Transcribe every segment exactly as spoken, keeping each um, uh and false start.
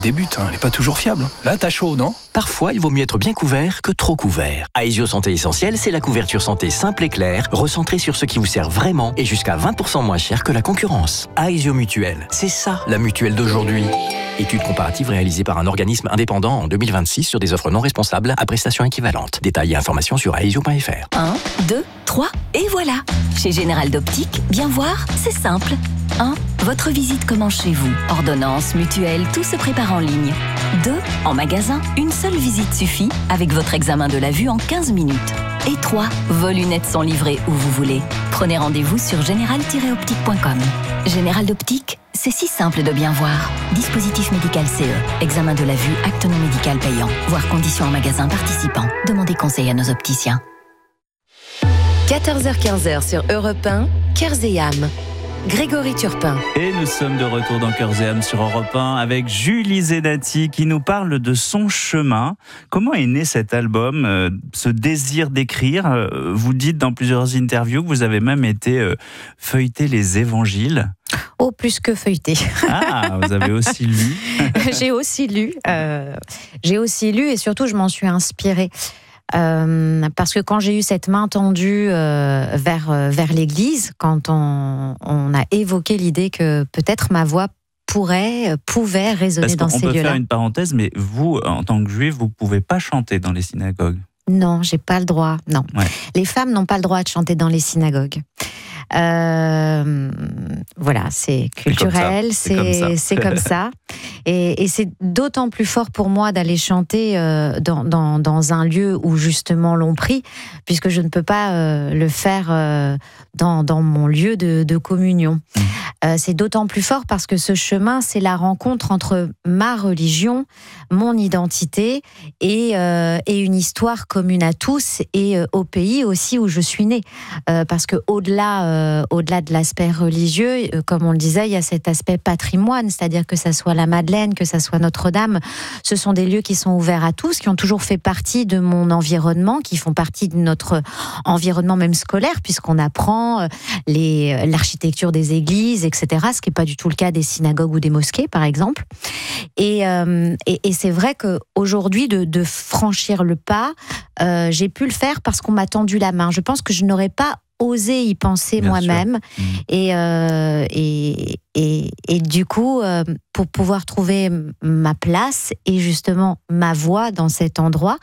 Débute, hein, elle n'est pas toujours fiable. Là, t'as chaud, non ? Parfois, il vaut mieux être bien couvert que trop couvert. Aesio Santé Essentielle, c'est la couverture santé simple et claire, recentrée sur ce qui vous sert vraiment et jusqu'à vingt pour cent moins cher que la concurrence. Aesio Mutuelle, c'est ça, la mutuelle d'aujourd'hui. Étude comparative réalisée par un organisme indépendant en deux mille vingt-six sur des offres non responsables à prestations équivalentes. Détails et informations sur aesio point f r. un, deux, trois, et voilà. Chez Général d'Optique, bien voir, c'est simple. un. Votre visite commence chez vous. Ordonnance, mutuelle, tout se prépare en ligne. deux. En magasin, une seule visite suffit avec votre examen de la vue en quinze minutes. Et trois. Vos lunettes sont livrées où vous voulez. Prenez rendez-vous sur général tiret optique point com. Général d'Optique, c'est si simple de bien voir. Dispositif médical C E. Examen de la vue, acte non médical payant. Voir conditions en magasin participant. Demandez conseil à nos opticiens. quatorze heures quinze sur Europe un, Cœurs et âmes. Grégory Turpin. Et nous sommes de retour dans Cœurs et âmes sur Europe un avec Julie Zenati qui nous parle de son chemin. Comment est né cet album, euh, ce désir d'écrire euh, Vous dites dans plusieurs interviews que vous avez même été euh, feuilleter les évangiles. Oh, plus que feuilleter. Ah, vous avez aussi lu. J'ai aussi lu. Euh, j'ai aussi lu et surtout, je m'en suis inspirée. Euh, parce que quand j'ai eu cette main tendue euh, vers, euh, vers l'Église, quand on, on a évoqué l'idée que peut-être ma voix pourrait, pouvait résonner dans ces lieux-là. On peut faire une parenthèse, mais vous, en tant que juif, vous ne pouvez pas chanter dans les synagogues. Non, j'ai pas le droit. Non, ouais. Les femmes n'ont pas le droit de chanter dans les synagogues. Euh, voilà, c'est culturel, c'est comme ça. c'est, c'est comme ça. Et, et c'est d'autant plus fort pour moi d'aller chanter euh, dans, dans, dans un lieu où justement l'on prie, puisque je ne peux pas euh, le faire euh, dans, dans mon lieu de, de communion. Mmh. Euh, c'est d'autant plus fort parce que ce chemin, c'est la rencontre entre ma religion, mon identité et, euh, et une histoire commune à tous et euh, au pays aussi où je suis née. Euh, parce que au-delà, euh, au-delà de l'aspect religieux, euh, comme on le disait, il y a cet aspect patrimoine, c'est-à-dire que ça soit la Madeleine, que ça soit Notre-Dame, ce sont des lieux qui sont ouverts à tous, qui ont toujours fait partie de mon environnement, qui font partie de notre environnement même scolaire, puisqu'on apprend les, l'architecture des églises, et cetera, ce qui n'est pas du tout le cas des synagogues ou des mosquées, par exemple. Et, euh, et, et c'est vrai qu'aujourd'hui, de, de franchir le pas, euh, j'ai pu le faire parce qu'on m'a tendu la main. Je pense que je n'aurais pas osé y penser Bien moi-même. Mmh. Et, euh, et, et, et du coup, euh, pour pouvoir trouver ma place et justement ma voix dans cet endroit,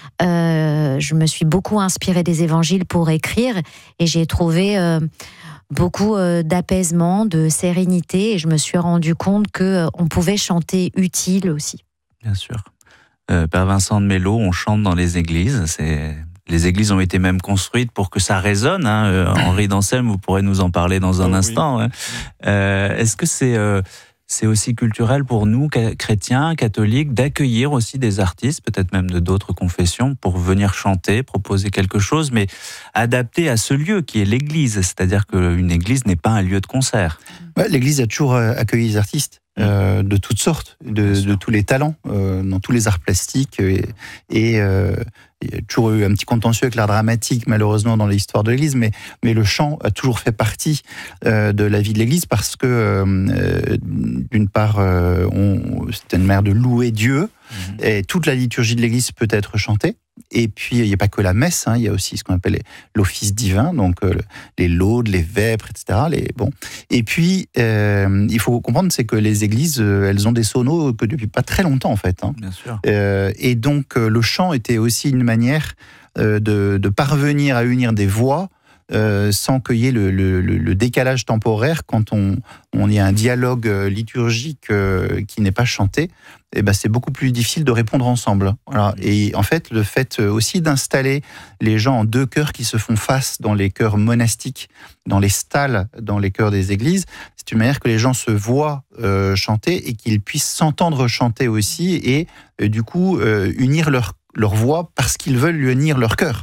euh, je me suis beaucoup inspirée des évangiles pour écrire et j'ai trouvé... Euh, beaucoup d'apaisement, de sérénité, et je me suis rendu compte qu'on pouvait chanter utile aussi. Bien sûr. Euh, Père Vincent de Mello, on chante dans les églises. C'est... Les églises ont été même construites pour que ça résonne. Hein. Euh, Henri d'Anselme, vous pourrez nous en parler dans un oh, instant. Oui. Hein. Euh, est-ce que c'est... Euh... C'est aussi culturel pour nous, chrétiens, catholiques, d'accueillir aussi des artistes, peut-être même de d'autres confessions, pour venir chanter, proposer quelque chose, mais adapté à ce lieu qui est l'église. C'est-à-dire qu'une église n'est pas un lieu de concert. Ouais, l'église a toujours accueilli des artistes. Euh, de toutes sortes, de, de tous les talents, euh, dans tous les arts plastiques. Et, et euh, il y a toujours eu un petit contentieux avec l'art dramatique, malheureusement, dans l'histoire de l'Église, mais, mais le chant a toujours fait partie euh, de la vie de l'Église parce que, euh, d'une part, euh, on, c'est une manière de louer Dieu, mmh. et toute la liturgie de l'Église peut être chantée. Et puis, il n'y a pas que la messe, hein, il y a aussi ce qu'on appelle l'office divin, donc euh, les laudes, les vêpres, et cetera. Les, bon. Et puis, euh, il faut comprendre, c'est que les églises, euh, elles ont des sonos que depuis pas très longtemps, en fait. Hein. Bien sûr. Euh, et donc, euh, le chant était aussi une manière euh, de, de parvenir à unir des voix Euh, sans qu'il y ait le, le, le décalage temporaire quand on, on y a un dialogue liturgique euh, qui n'est pas chanté, et ben c'est beaucoup plus difficile de répondre ensemble. Voilà. Et en fait, le fait aussi d'installer les gens en deux chœurs qui se font face dans les chœurs monastiques, dans les stalles, dans les chœurs des églises, c'est une manière que les gens se voient euh, chanter et qu'ils puissent s'entendre chanter aussi et euh, du coup euh, unir leur, leur voix parce qu'ils veulent unir leur cœur.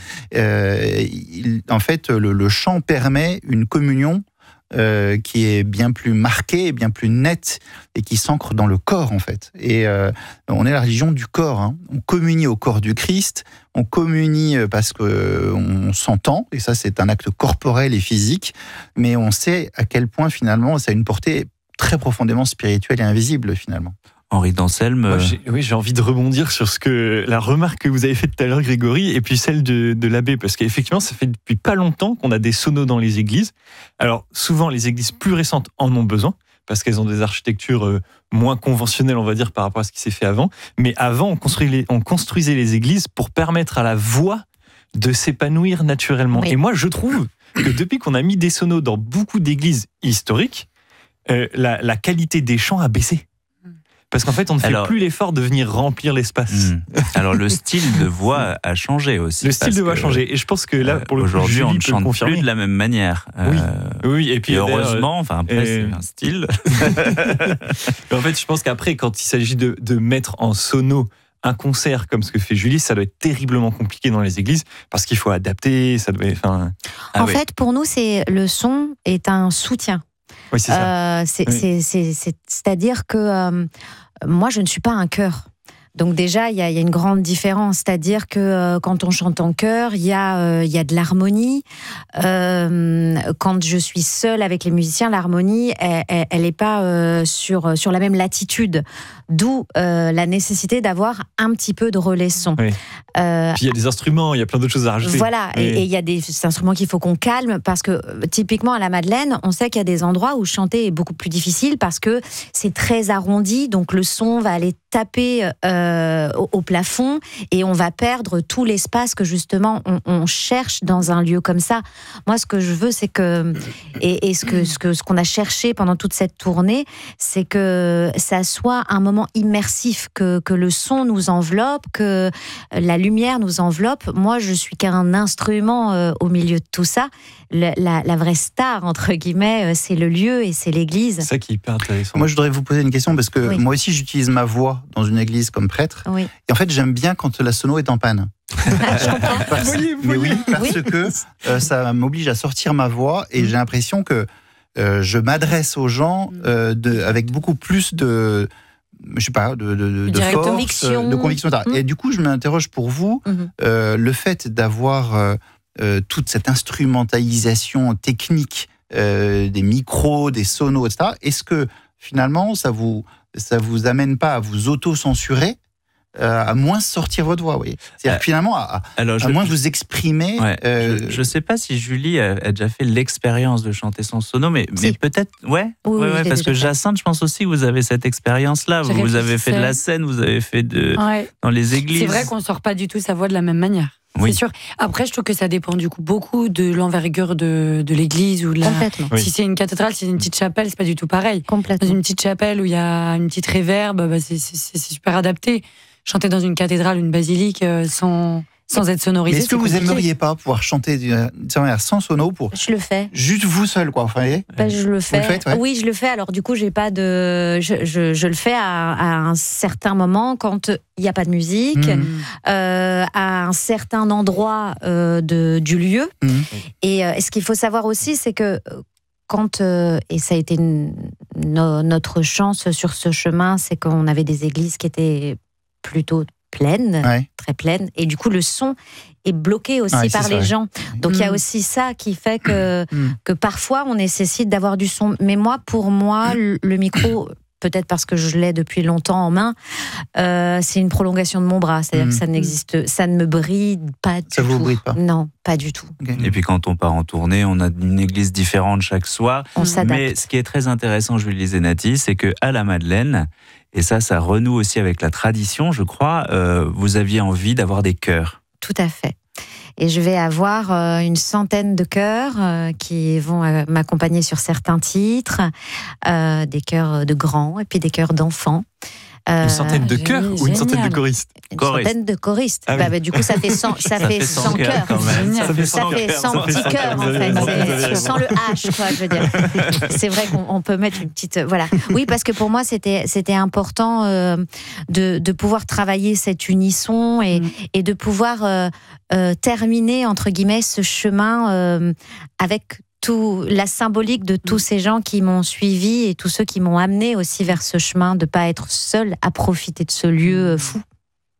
Euh, il, en fait, le, le chant permet une communion euh, qui est bien plus marquée, bien plus nette et qui s'ancre dans le corps, en fait. Et euh, on est la religion du corps. Hein. On communie au corps du Christ, on communie parce qu'on s'entend, et ça, c'est un acte corporel et physique, mais on sait à quel point, finalement, ça a une portée très profondément spirituelle et invisible, finalement. Henri d'Anselme. Moi, j'ai, oui, j'ai envie de rebondir sur ce que la remarque que vous avez faite tout à l'heure, Grégory, et puis celle de, de l'abbé, parce qu'effectivement, ça fait depuis pas longtemps qu'on a des sonos dans les églises. Alors, souvent, les églises plus récentes en ont besoin, parce qu'elles ont des architectures euh, moins conventionnelles, on va dire, par rapport à ce qui s'est fait avant. Mais avant, on construisait les, on construisait les églises pour permettre à la voix de s'épanouir naturellement. Oui. Et moi, je trouve que depuis qu'on a mis des sonos dans beaucoup d'églises historiques, euh, la, la qualité des chants a baissé. Parce qu'en fait, on ne fait Alors, plus l'effort de venir remplir l'espace. Hmm. Alors, le style de voix a changé aussi. Le style de voix a changé. Et je pense que là, pour le coup, aujourd'hui, Julie on ne peut chante confirmer. plus de la même manière. Oui. Euh, Oui, et puis et d'ailleurs, heureusement, enfin après, euh, c'est un style. en fait, je pense qu'après, quand il s'agit de, de mettre en sono un concert comme ce que fait Julie, ça doit être terriblement compliqué dans les églises parce qu'il faut adapter. Ça doit. Enfin. En Ah oui. fait, pour nous, c'est le son est un soutien. Oui, c'est ça. Euh, c'est, Oui. c'est, c'est, c'est, c'est-à-dire que euh, moi, je ne suis pas un chœur. Donc déjà, il y, y a une grande différence, c'est-à-dire que euh, quand on chante en chœur, il y, euh, y a de l'harmonie. Euh, quand je suis seule avec les musiciens, l'harmonie, elle n'est pas euh, sur, sur la même latitude. D'où euh, la nécessité d'avoir un petit peu de relais son. Oui. Euh, Puis il y a des instruments, il y a plein d'autres choses à rajouter. Voilà, Oui. et il y a des instruments qu'il faut qu'on calme parce que typiquement à la Madeleine, on sait qu'il y a des endroits où chanter est beaucoup plus difficile parce que c'est très arrondi, donc le son va aller taper euh, au, au plafond et on va perdre tout l'espace que justement on, on cherche dans un lieu comme ça. Moi, ce que je veux, c'est que et, et ce que ce que ce qu'on a cherché pendant toute cette tournée, c'est que ça soit un moment immersif, que que le son nous enveloppe, que la lumière nous enveloppe. Moi, je suis qu'un instrument euh, au milieu de tout ça. Le, la, la vraie star, entre guillemets, euh, c'est le lieu et c'est l'église. C'est ça qui est hyper intéressant. Moi, je voudrais vous poser une question parce que Oui. moi aussi, j'utilise ma voix dans une église comme prêtre. Oui. Et en fait, j'aime bien quand la sono est en panne. Parce- voyez, vous mais voyez. oui, parce que euh, ça m'oblige à sortir ma voix et j'ai l'impression que euh, je m'adresse aux gens euh, de, avec beaucoup plus de, je sais pas, de, de, de, de Direct force, conviction. de conviction. et cetera. Mm. Et du coup, je m'interroge pour vous, Mhm. euh, le fait d'avoir euh, euh, toute cette instrumentalisation technique euh, des micros, des sonos, et cetera. Est-ce que finalement, ça vous ça vous amène pas à vous auto-censurer, euh, à moins sortir votre voix, vous voyez ? C'est-à-dire Euh, que finalement, à, Alors, à je, moins vous exprimer. ouais, euh, je ne sais pas si Julie a, a déjà fait l'expérience de chanter sans sono, mais, Si. mais peut-être, ouais, Oui, ouais, oui, ouais, je l'ai parce déjà que fait. Jacinthe, je pense aussi que vous avez cette expérience-là. J'ai Vous, vous avez réfléchi, fait de la c'est- scène, vous avez fait de, Ouais. dans les églises. C'est vrai qu'on sort pas du tout sa voix de la même manière. Oui. C'est sûr. Après, je trouve que ça dépend du coup beaucoup de l'envergure de, de l'église ou de la. Complètement. Oui. Si c'est une cathédrale, si c'est une petite chapelle, c'est pas du tout pareil. Dans Complètement. une petite chapelle où il y a une petite réverbe, bah, c'est, c'est, c'est super adapté. Chanter dans une cathédrale, une basilique, euh, sans, sans être Mais sonorisé. est-ce que c'est vous compliqué. aimeriez pas pouvoir chanter d'une certaine manière sans sono pour Je le fais. juste vous seul, quoi, enfin, vous voyez ? Ben, je le fais. le faites, ouais. Oui, je le fais. Alors du coup, j'ai pas de. Je, je, je le fais à, à un certain moment quand il n'y a pas de musique, Mhm. euh, à un certain endroit euh, de, du lieu. Mhm. Et euh, ce qu'il faut savoir aussi, c'est que euh, quand euh, et ça a été une- no- notre chance sur ce chemin, c'est qu'on avait des églises qui étaient plutôt pleines, Ouais. très pleines, et du coup le son est bloqué aussi Ouais, c'est par ça, les ouais. gens. Donc il y a Mm. aussi ça qui fait que Mm. que parfois on nécessite d'avoir du son. Mais moi, pour moi, le le micro, peut-être parce que je l'ai depuis longtemps en main, euh, c'est une prolongation de mon bras. C'est-à-dire Mm. que ça n'existe, ça ne me bride pas du Ça vous tout. bride pas ? Non, pas du tout. Ok. Et puis quand on part en tournée, on a une église différente chaque soir. On s'adapte. Mais ce qui est très intéressant, Julie Zenati, c'est que à la Madeleine, et ça, ça renoue aussi avec la tradition, je crois, euh, vous aviez envie d'avoir des chœurs. Tout à fait. Et je vais avoir euh, une centaine de chœurs euh, qui vont euh, m'accompagner sur certains titres, euh, des chœurs de grands et puis des chœurs d'enfants. Euh, Une centaine de génial, chœurs ou une centaine de génial. choristes? Une choristes. centaine de choristes. Ah oui. Bah, bah, du coup, ça fait cent, ça fait cent chœurs. quand même. Génial. Ça fait Ça cent fait chœurs, cent ça fait petits cent cœurs, en Vous avez fait. raison, vous avez C'est- raison. Sans le H, quoi, je veux dire. C'est vrai qu'on on peut mettre une petite. Voilà. Oui, parce que pour moi, c'était c'était important euh, de, de pouvoir travailler cet unisson et, Mm. et de pouvoir euh, euh, terminer, entre guillemets, ce chemin euh, avec tout, la symbolique de tous ces gens qui m'ont suivi et tous ceux qui m'ont amené aussi vers ce chemin, de ne pas être seul à profiter de ce lieu euh, fou.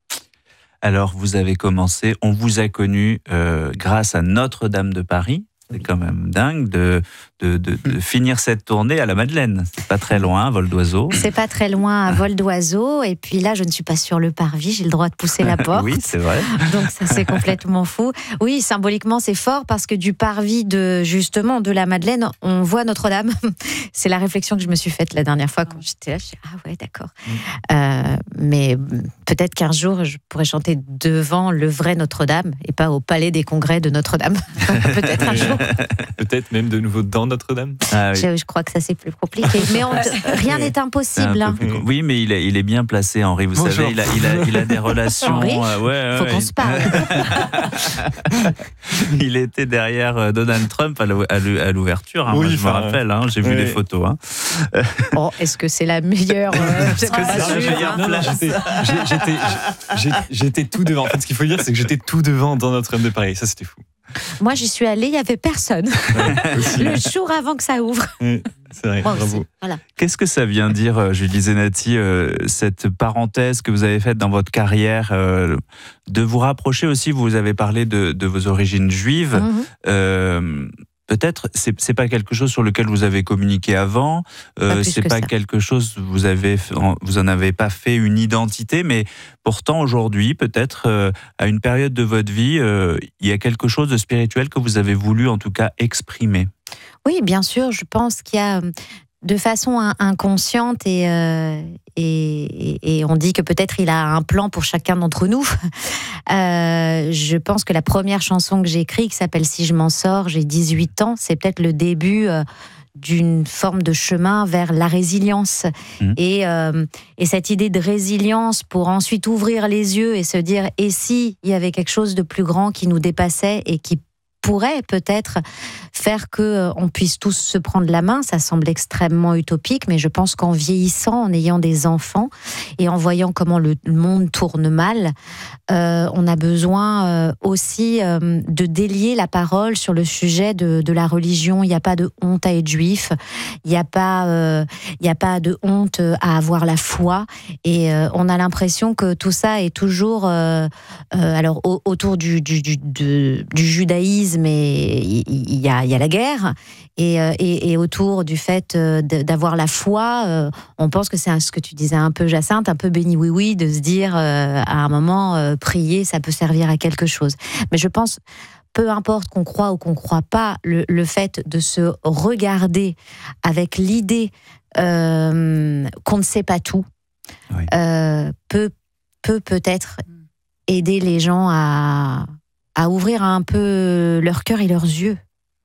Alors, vous avez commencé, on vous a connu euh, grâce à Notre-Dame de Paris. C'est quand même dingue de, de, de, de finir cette tournée à la Madeleine. C'est pas très loin, vol d'oiseau. C'est pas très loin, à vol d'oiseau. Et puis là, je ne suis pas sur le parvis, j'ai le droit de pousser la porte. Oui, c'est vrai. Donc ça, c'est complètement fou. Oui, symboliquement, c'est fort parce que du parvis de, justement, de la Madeleine, on voit Notre-Dame. C'est la réflexion que je me suis faite la dernière fois quand j'étais là. Je dis, ah ouais, d'accord. Mmh. Euh, mais peut-être qu'un jour, je pourrais chanter devant le vrai Notre-Dame et pas au Palais des Congrès de Notre-Dame. Peut-être un jour. Peut-être même de nouveau dans Notre-Dame. Ah, oui. je, je crois que ça c'est plus compliqué. Mais on, rien n'est impossible. Un peu plus... Oui, mais il est, il est bien placé, Henri. Vous Bonjour. savez, il a, il, a, il a des relations. Henri, euh, ouais, faut ouais, qu'on il... se parle. Il était derrière Donald Trump à l'ouverture. Hein, oui, moi, je me rappelle. Hein, j'ai vu oui. les photos. Hein. Oh, est-ce que c'est la meilleure euh, Est-ce que c'est la meilleure non, non, j'étais, j'étais, j'étais, j'étais tout devant. En fait, ce qu'il faut dire, c'est que j'étais tout devant dans Notre-Dame de Paris. Ça, c'était fou. Moi, j'y suis allée, il n'y avait personne. Le jour avant que ça ouvre. Oui, c'est vrai, Moi bravo. Aussi, voilà. Qu'est-ce que ça vient dire, Julie Zenati, euh, cette parenthèse que vous avez faite dans votre carrière, euh, de vous rapprocher aussi, vous avez parlé de, de vos origines juives. Mm-hmm. euh, Peut-être, c'est, c'est pas quelque chose sur lequel vous avez communiqué avant, euh, pas c'est pas ça. quelque chose, vous avez, vous en avez pas fait une identité, mais pourtant aujourd'hui, peut-être, euh, à une période de votre vie, euh, il y a quelque chose de spirituel que vous avez voulu, en tout cas, exprimer. Oui, bien sûr, je pense qu'il y a, de façon inconsciente, et, euh, et, et on dit que peut-être il a un plan pour chacun d'entre nous. Euh, je pense que la première chanson que j'ai écrite, qui s'appelle « Si je m'en sors », j'ai dix-huit ans, c'est peut-être le début euh, d'une forme de chemin vers la résilience. Mmh. Et, euh, et cette idée de résilience pour ensuite ouvrir les yeux et se dire « Et si il y avait quelque chose de plus grand qui nous dépassait et qui pourrait peut-être faire qu'on puisse tous se prendre la main », ça semble extrêmement utopique, mais je pense qu'en vieillissant, en ayant des enfants et en voyant comment le monde tourne mal, euh, on a besoin euh, aussi euh, de délier la parole sur le sujet de, de la religion. Il n'y a pas de honte à être juif, il n'y a pas, euh, il n'y a pas de honte à avoir la foi, et euh, on a l'impression que tout ça est toujours euh, euh, alors au, autour du, du, du, du, du judaïsme, mais il y, y, a, il y a la guerre, et, et, et autour du fait d'avoir la foi, on pense que c'est ce que tu disais un peu, Jacinthe, un peu béni oui oui, de se dire à un moment, prier, ça peut servir à quelque chose. Mais je pense, peu importe qu'on croit ou qu'on croit pas, le, le fait de se regarder avec l'idée euh, qu'on ne sait pas tout, oui. euh, peut, peut peut-être aider les gens à à ouvrir un peu leur cœur et leurs yeux.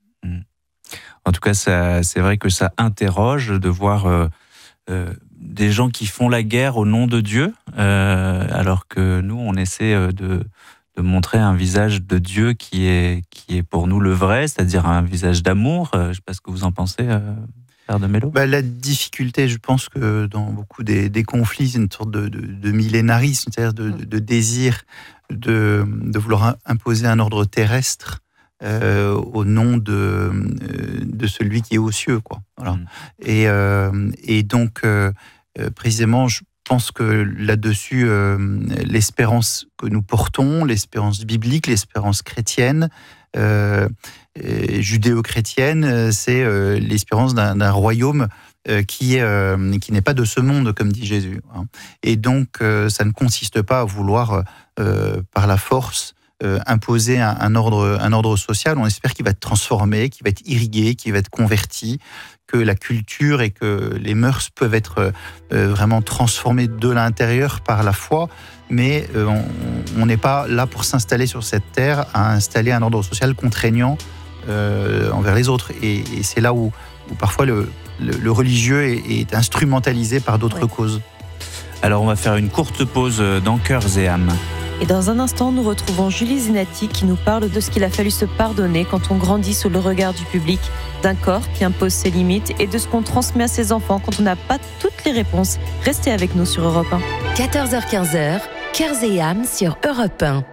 En tout cas, ça, c'est vrai que ça interroge de voir euh, euh, des gens qui font la guerre au nom de Dieu, euh, alors que nous, on essaie de, de montrer un visage de Dieu qui est, qui est pour nous le vrai, c'est-à-dire un visage d'amour. Je ne sais pas ce que vous en pensez, euh, Père de Mello. Bah, la difficulté, je pense que dans beaucoup des, des conflits, c'est une sorte de, de, de millénarisme, c'est-à-dire de, de, de désir De, de vouloir imposer un ordre terrestre euh, au nom de, de celui qui est aux cieux, quoi. Voilà. Mmh. Et, euh, et donc, euh, précisément, je pense que là-dessus, euh, l'espérance que nous portons, l'espérance biblique, l'espérance chrétienne, euh, judéo-chrétienne, c'est euh, l'espérance d'un, d'un royaume euh, qui, est, euh, qui n'est pas de ce monde, comme dit Jésus. Hein. Et donc, euh, ça ne consiste pas à vouloir, euh, par la force, euh, imposer un, un, ordre, un ordre social. On espère qu'il va être transformé, qu'il va être irrigué, qu'il va être converti, que la culture et que les mœurs peuvent être euh, vraiment transformées de l'intérieur par la foi. Mais euh, on n'est pas là pour s'installer sur cette terre, à installer un ordre social contraignant euh, envers les autres. Et, et c'est là où, où parfois le, le, le religieux est, est instrumentalisé par d'autres oui. causes. Alors on va faire une courte pause dans Cœurs et âmes. Et dans un instant, nous retrouvons Julie Zenati qui nous parle de ce qu'il a fallu se pardonner quand on grandit sous le regard du public, d'un corps qui impose ses limites et de ce qu'on transmet à ses enfants quand on n'a pas toutes les réponses. Restez avec nous sur Europe un. quatorze heures quinze, Cœurs et âmes sur Europe un.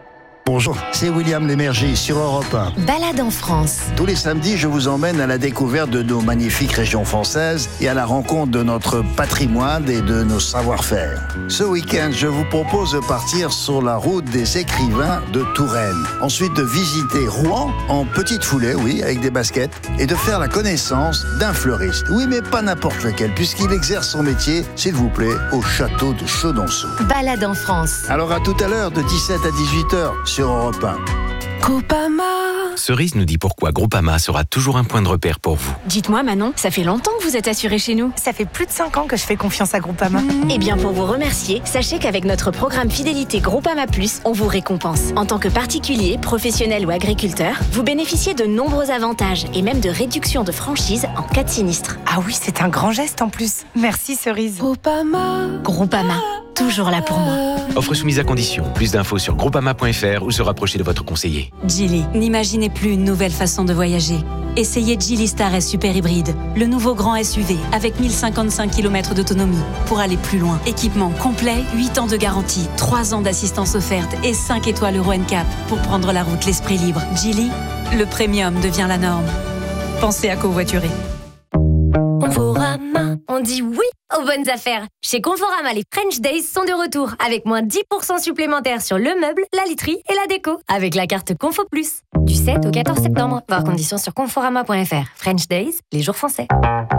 Bonjour, c'est William Lémergie sur Europe un. Balade en France. Tous les samedis, je vous emmène à la découverte de nos magnifiques régions françaises et à la rencontre de notre patrimoine et de nos savoir-faire. Ce week-end, je vous propose de partir sur la route des écrivains de Touraine. Ensuite, de visiter Rouen en petite foulée, oui, avec des baskets, et de faire la connaissance d'un fleuriste. Oui, mais pas n'importe lequel, puisqu'il exerce son métier, s'il vous plaît, au château de Chaudonceau. Balade en France. Alors à tout à l'heure, de dix-sept à dix-huit heures, sur Europe un. Groupama. Cerise nous dit pourquoi Groupama sera toujours un point de repère pour vous. Dites-moi Manon, ça fait longtemps que vous êtes assurée chez nous. Ça fait plus de cinq ans que je fais confiance à Groupama. Mmh. Eh bien pour vous remercier, sachez qu'avec notre programme fidélité Groupama Plus, on vous récompense. En tant que particulier, professionnel ou agriculteur, vous bénéficiez de nombreux avantages et même de réductions de franchise en cas de sinistre. Ah oui, c'est un grand geste en plus. Merci Cerise. Groupama. Groupama, toujours là pour moi. Offre soumise à condition. Plus d'infos sur groupama point f r ou se rapprocher de votre conseiller. Geely, n'imaginez plus une nouvelle façon de voyager. Essayez Geely Star S Super Hybride, le nouveau grand S U V avec mille cinquante-cinq kilomètres d'autonomie pour aller plus loin. Équipement complet, huit ans de garantie, trois ans d'assistance offerte et cinq étoiles Euro N C A P pour prendre la route l'esprit libre. Geely, le premium devient la norme. Pensez à covoiturer. Conforama, on dit oui aux bonnes affaires. Chez Conforama, les French Days sont de retour avec moins dix pour cent supplémentaires sur le meuble, la literie et la déco avec la carte Confo Plus. Du sept au quatorze septembre. Voir conditions sur conforama point f r. French Days, les jours français.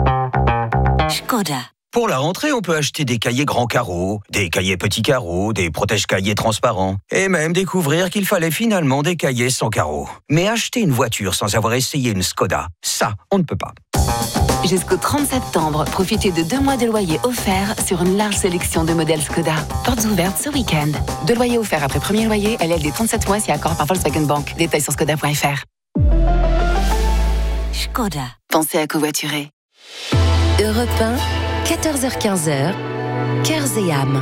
Skoda. Pour la rentrée, on peut acheter des cahiers grands carreaux, des cahiers petits carreaux, des protège-cahiers transparents, et même découvrir qu'il fallait finalement des cahiers sans carreaux. Mais acheter une voiture sans avoir essayé une Skoda, ça, on ne peut pas. Jusqu'au trente septembre, profitez de deux mois de loyer offerts sur une large sélection de modèles Skoda. Portes ouvertes ce week-end. Deux loyers offerts après premier loyer, L L D trente-sept mois si accord par Volkswagen Bank. Détails sur skoda point f r. Skoda. Pensez à covoiturer. Europe un, quatorze heures quinze, Cœurs et âmes.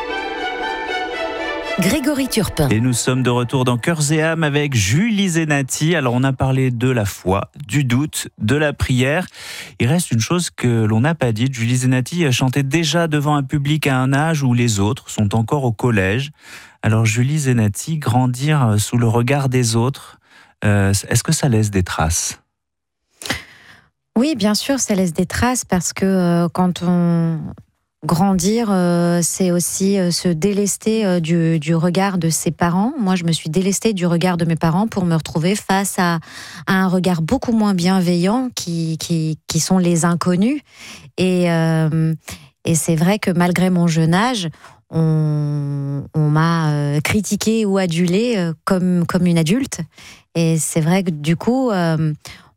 Grégory Turpin. Et nous sommes de retour dans Cœurs et âmes avec Julie Zenati. Alors on a parlé de la foi, du doute, de la prière. Il reste une chose que l'on n'a pas dite. Julie Zenati chantait déjà devant un public à un âge où les autres sont encore au collège. Alors Julie Zenati, grandir sous le regard des autres, euh, est-ce que ça laisse des traces ? Oui, bien sûr, ça laisse des traces parce que euh, quand on... Grandir, euh, c'est aussi euh, se délester euh, du, du regard de ses parents. Moi, je me suis délestée du regard de mes parents pour me retrouver face à, à un regard beaucoup moins bienveillant qui, qui, qui sont les inconnus. Et, euh, et c'est vrai que malgré mon jeune âge, on, on m'a euh, critiquée ou adulée euh, comme, comme une adulte. Et c'est vrai que du coup... Euh,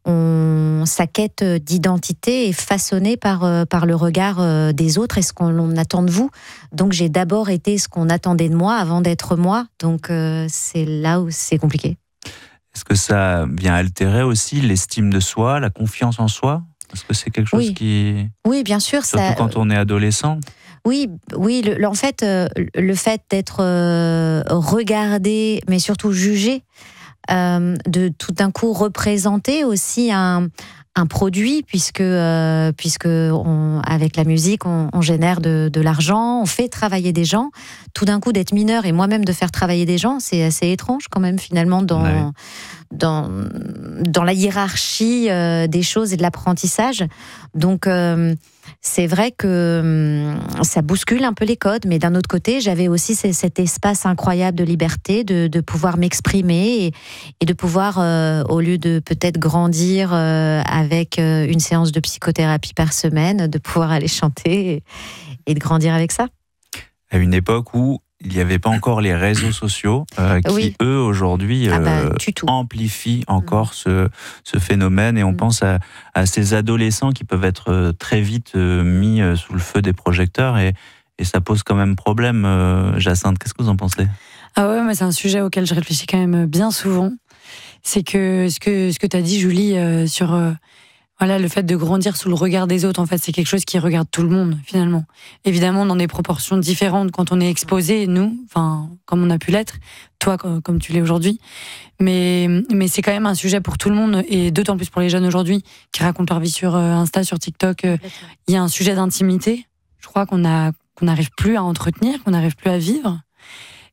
On, sa quête d'identité est façonnée par, par le regard des autres et ce qu'on attend de vous. Donc j'ai d'abord été ce qu'on attendait de moi avant d'être moi. Donc euh, c'est là où c'est compliqué. Est-ce que ça vient altérer aussi l'estime de soi, la confiance en soi ? Est-ce que c'est quelque chose oui. qui... Oui, bien sûr. Surtout ça... quand on est adolescent. Oui, oui. Le, en fait, euh, le fait d'être euh, regardé, mais surtout jugé, Euh, de tout d'un coup représenter aussi un, un produit puisque, euh, puisque on, avec la musique on, on génère de, de l'argent, on fait travailler des gens. Tout d'un coup d'être mineur et moi-même de faire travailler des gens, c'est assez étrange quand même finalement dans, ouais. dans, dans la hiérarchie euh, des choses et de l'apprentissage. Donc euh, c'est vrai que ça bouscule un peu les codes, mais d'un autre côté, j'avais aussi cet espace incroyable de liberté, de, de pouvoir m'exprimer et, et de pouvoir, euh, au lieu de peut-être grandir euh, avec euh, une séance de psychothérapie par semaine, de pouvoir aller chanter et, et de grandir avec ça. À une époque où il n'y avait pas encore les réseaux sociaux euh, qui, oui. eux, aujourd'hui, euh, ah bah, amplifient encore mmh. ce, ce phénomène. Et on mmh. pense à, à ces adolescents qui peuvent être très vite euh, mis sous le feu des projecteurs. Et, et ça pose quand même problème. Euh, Jacinthe, qu'est-ce que vous en pensez ? Ah ouais, mais c'est un sujet auquel je réfléchis quand même bien souvent. C'est que ce que, ce que tu as dit, Julie, euh, sur... Euh, Voilà, le fait de grandir sous le regard des autres, en fait, c'est quelque chose qui regarde tout le monde, finalement. Évidemment, dans des proportions différentes quand on est exposé, nous, enfin, comme on a pu l'être, toi, comme tu l'es aujourd'hui. Mais, mais c'est quand même un sujet pour tout le monde, et d'autant plus pour les jeunes aujourd'hui, qui racontent leur vie sur Insta, sur TikTok. Il y a un sujet d'intimité, je crois, qu'on a, qu'on n'arrive plus à entretenir, qu'on n'arrive plus à vivre.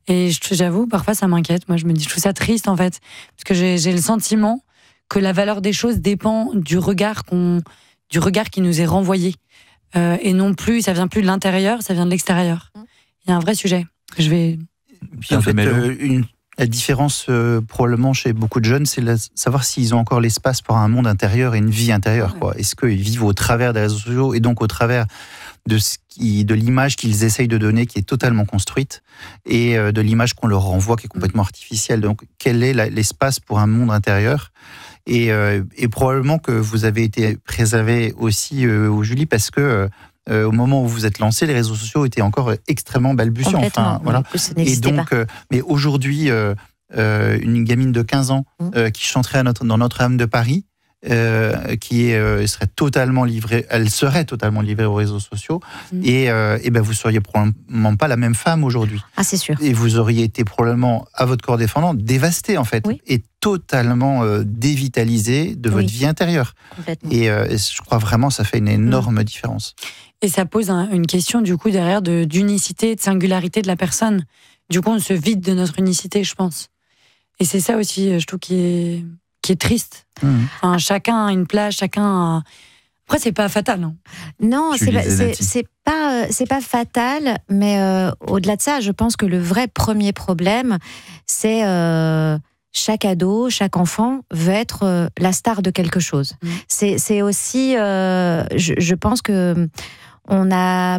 Et je- j'avoue, parfois ça m'inquiète. Moi, je me dis, je trouve ça triste en fait, parce que j'ai, j'ai le sentiment que la valeur des choses dépend du regard qu'on, du regard qui nous est renvoyé, euh, et non plus, ça vient plus de l'intérieur, ça vient de l'extérieur. Il y a un vrai sujet. Je vais. Puis en fait, euh, une, la différence euh, probablement chez beaucoup de jeunes, c'est la, savoir s'ils ont encore l'espace pour un monde intérieur et une vie intérieure. Quoi. Est-ce qu'ils vivent au travers des réseaux sociaux et donc au travers de, ce qui, de l'image qu'ils essayent de donner qui est totalement construite et euh, de l'image qu'on leur renvoie qui est complètement artificielle. Donc quel est la, l'espace pour un monde intérieur et, euh, et probablement que vous avez été préservé aussi, euh, Julie, parce que Euh, au moment où vous êtes lancé, les réseaux sociaux étaient encore extrêmement balbutiants. Enfin, oui, voilà. ça Et n'existait donc, pas. euh, mais aujourd'hui, euh, euh, une gamine de quinze ans euh, qui chanterait à notre, dans Notre-Dame de Paris, euh, qui est, euh, serait totalement livrée, elle serait totalement livrée aux réseaux sociaux, Mm. et, euh, et ben vous seriez probablement pas la même femme aujourd'hui. Ah, c'est sûr. Et vous auriez été probablement, à votre corps défendant, dévastée en fait, et totalement euh, dévitalisée de votre Oui. vie intérieure. Complètement. Et, euh, et je crois vraiment que ça fait une énorme différence. Et ça pose un- une question, du coup, derrière, de, d'unicité, de singularité de la personne. Du coup, on se vide de notre unicité, je pense. Et c'est ça aussi, je trouve, qui est, qui est triste. Mmh. Enfin, chacun a une place, chacun a... Après, c'est pas fatal. Hein. Non, c'est Julie pas, c'est, Zenati. c'est pas, euh, c'est pas fatal, mais euh, au-delà de ça, je pense que le vrai premier problème, c'est euh, chaque ado, chaque enfant veut être euh, la star de quelque chose. C'est, c'est aussi, euh, je, je pense que on a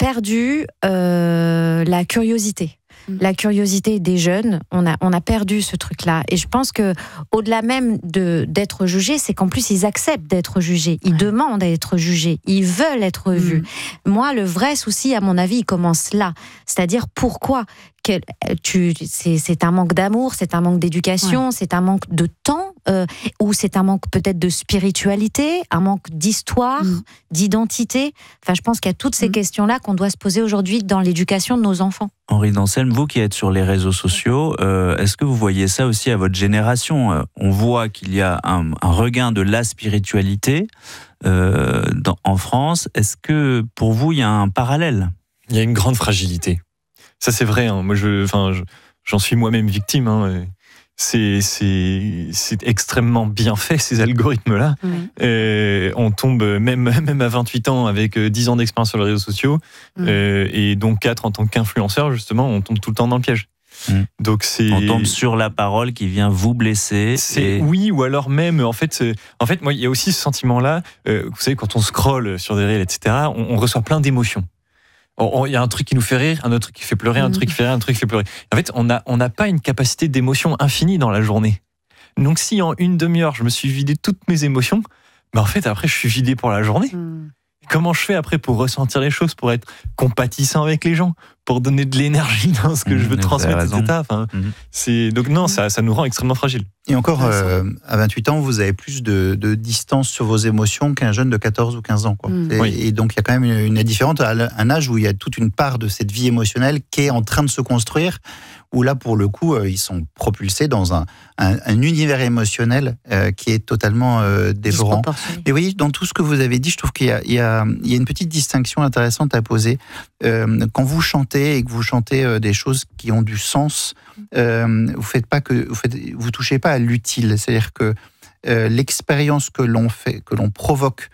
perdu euh, la curiosité. La curiosité des jeunes, on a, on a perdu ce truc-là. Et je pense que, au-delà même de, d'être jugés, c'est qu'en plus, ils acceptent d'être jugés. Ils demandent à être jugés. Ils veulent être vus. Moi, le vrai souci, à mon avis, il commence là. C'est-à-dire, pourquoi Quel- tu, c'est, c'est un manque d'amour, c'est un manque d'éducation, c'est un manque de temps, euh, ou c'est un manque peut-être de spiritualité, un manque d'histoire, d'identité. Enfin, je pense qu'il y a toutes ces questions-là qu'on doit se poser aujourd'hui dans l'éducation de nos enfants. Henri Danselme, vous qui êtes sur les réseaux sociaux, euh, est-ce que vous voyez ça aussi à votre génération ? Euh, On voit qu'il y a un, un regain de la spiritualité euh, dans, en France. Est-ce que pour vous, il y a un parallèle ? Il y a une grande fragilité. Ça, c'est vrai. Hein. Moi, je, enfin, je, j'en suis moi-même victime. Hein. C'est, c'est, c'est extrêmement bien fait, ces algorithmes-là. Oui. Euh, on tombe même, même à vingt-huit ans avec dix ans d'expérience sur les réseaux sociaux, Mm. euh, et donc quatre en tant qu'influenceur, justement, on tombe tout le temps dans le piège. Mm. Donc c'est... On tombe sur la parole qui vient vous blesser. C'est, et... Oui, ou alors même, en fait, euh, en fait, moi, il y a aussi ce sentiment-là, euh, vous savez, quand on scrolle sur des réels, et cetera, on, on reçoit plein d'émotions. On- on- Il y a un truc qui nous fait rire, un autre truc qui fait pleurer, un Mhm. truc qui fait rire, un truc qui fait pleurer. En fait, on n'a on n'a pas une capacité d'émotion infinie dans la journée. Donc si en une demi-heure, je me suis vidé toutes mes émotions, ben en fait, après, je suis vidé pour la journée. Comment je fais après pour ressentir les choses, pour être compatissant avec les gens, pour donner de l'énergie dans ce que Mmh, je veux vous avez transmettre, et raison. cetera. Enfin, Mmh. c'est... Donc non, ça, ça nous rend extrêmement fragiles. Et encore, euh, à vingt-huit ans, vous avez plus de, de distance sur vos émotions qu'un jeune de quatorze ou quinze ans. Quoi. Mm. Et, Oui. et donc, il y a quand même une, une différence à un âge où il y a toute une part de cette vie émotionnelle qui est en train de se construire, où là, pour le coup, euh, ils sont propulsés dans un, un, un univers émotionnel euh, qui est totalement euh, dévorant. Disproportionné. Et oui, dans tout ce que vous avez dit, je trouve qu'il y a, il y a, il y a une petite distinction intéressante à poser. Euh, quand vous chantez et que vous chantez euh, des choses qui ont du sens, euh, vous faites pas que vous faites, vous touchez pas à l'utile. C'est-à-dire que euh, l'expérience que l'on fait, que l'on provoque,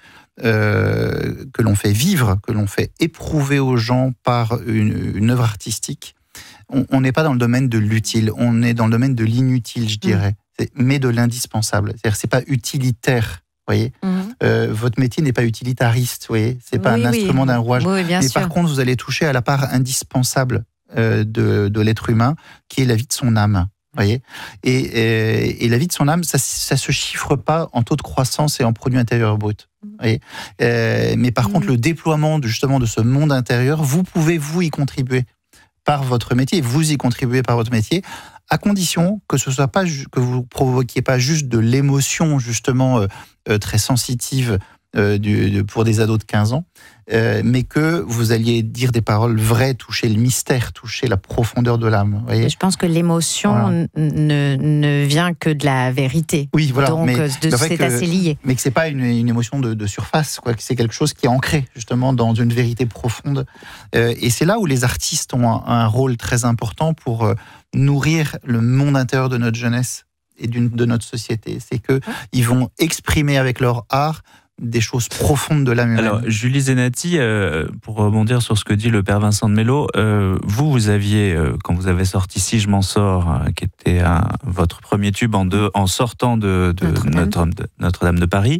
euh, que l'on fait vivre, que l'on fait éprouver aux gens par une, une œuvre artistique, on on n'est pas dans le domaine de l'utile, on est dans le domaine de l'inutile, je dirais, C'est- mais de l'indispensable. C'est-à-dire que c'est pas utilitaire. Vous voyez, Mhm. Euh, votre métier n'est pas utilitariste, vous voyez, c'est pas Oui, un oui. instrument d'un rouage. Oui, bien mais sûr. par contre, vous allez toucher à la part indispensable euh, de, de l'être humain, qui est la vie de son âme. Voyez, et, et, et la vie de son âme, ça, ça se chiffre pas en taux de croissance et en produit intérieur brut. Voyez, Euh, mais par contre, le déploiement de, justement de ce monde intérieur, vous pouvez vous y contribuer par votre métier, vous y contribuez par votre métier, à condition que ce soit pas ju- que vous provoquiez pas juste de l'émotion justement euh, euh, très sensitive euh, du, de, pour des ados de quinze ans, euh, mais que vous alliez dire des paroles vraies, toucher le mystère, toucher la profondeur de l'âme. Vous voyez ? Je pense que l'émotion voilà. ne, ne vient que de la vérité. Oui, voilà. Donc, mais, de, c'est que, assez lié. Mais que c'est pas une, une émotion de, de surface, quoi. Que c'est quelque chose qui est ancré justement dans une vérité profonde. Euh, et c'est là où les artistes ont un, un rôle très important pour euh, nourrir le monde intérieur de notre jeunesse et d'une, de notre société. C'est que ils vont exprimer avec leur art des choses profondes de l'âme humaine. Alors, Julie Zenati, euh, pour rebondir sur ce que dit le père Vincent de Mello, euh, vous, vous aviez, euh, quand vous avez sorti Si je m'en sors, euh, qui était un, votre premier tube en, deux, en sortant de, de Notre-Dame. Notre, de, Notre-Dame de Paris,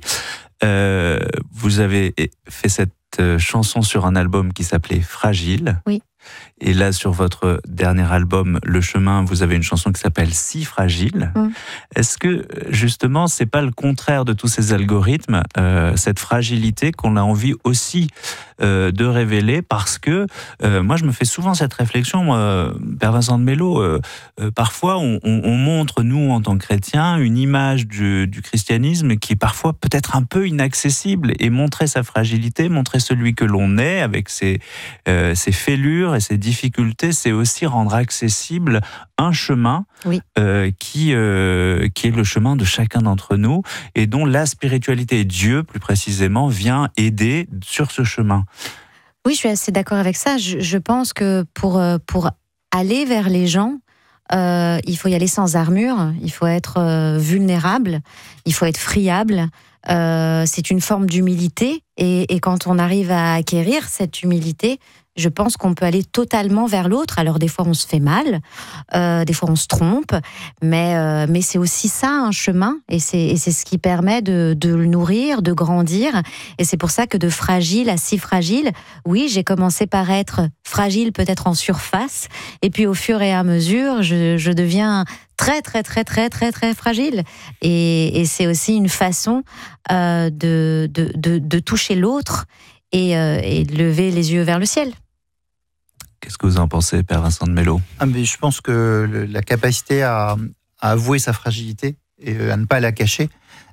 euh, vous avez fait cette chanson sur un album qui s'appelait Fragile. Oui. Et là, sur votre dernier album, Le Chemin, vous avez une chanson qui s'appelle Si fragile. Mmh. Est-ce que, justement, c'est pas le contraire de tous ces algorithmes, euh, cette fragilité qu'on a envie aussi euh, de révéler, parce que, euh, moi, je me fais souvent cette réflexion, moi, Père Vincent de Mello, euh, euh, parfois, on, on, on montre, nous, en tant que chrétiens, une image du, du christianisme qui est parfois peut-être un peu inaccessible, et montrer sa fragilité, montrer celui que l'on est, avec ses, euh, ses fêlures et ses difficultés, c'est aussi rendre accessible un chemin oui. euh, qui, euh, qui est le chemin de chacun d'entre nous et dont la spiritualité et Dieu, plus précisément, vient aider sur ce chemin. Oui, je suis assez d'accord avec ça. Je, je pense que pour, pour aller vers les gens, euh, il faut y aller sans armure, il faut être euh, vulnérable, il faut être friable. Euh, c'est une forme d'humilité et, et quand on arrive à acquérir cette humilité, je pense qu'on peut aller totalement vers l'autre. Alors des fois on se fait mal, euh, des fois on se trompe, mais, euh, mais c'est aussi ça un chemin et c'est, et c'est ce qui permet de, de le nourrir, de grandir. Et c'est pour ça que de fragile à si fragile, oui, j'ai commencé par être fragile peut-être en surface et puis au fur et à mesure, je, je deviens très très très très très très fragile. Et, et c'est aussi une façon euh, de, de, de, de toucher l'autre et, euh, et de lever les yeux vers le ciel. Qu'est-ce que vous en pensez, Père Vincent de Mello ? ah, mais Je pense que le, la capacité à, à avouer sa fragilité et à ne pas la cacher,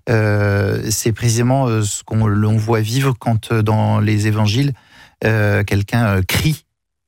euh, c'est précisément ce qu'on l'on voit vivre quand dans les évangiles, euh, quelqu'un euh, crie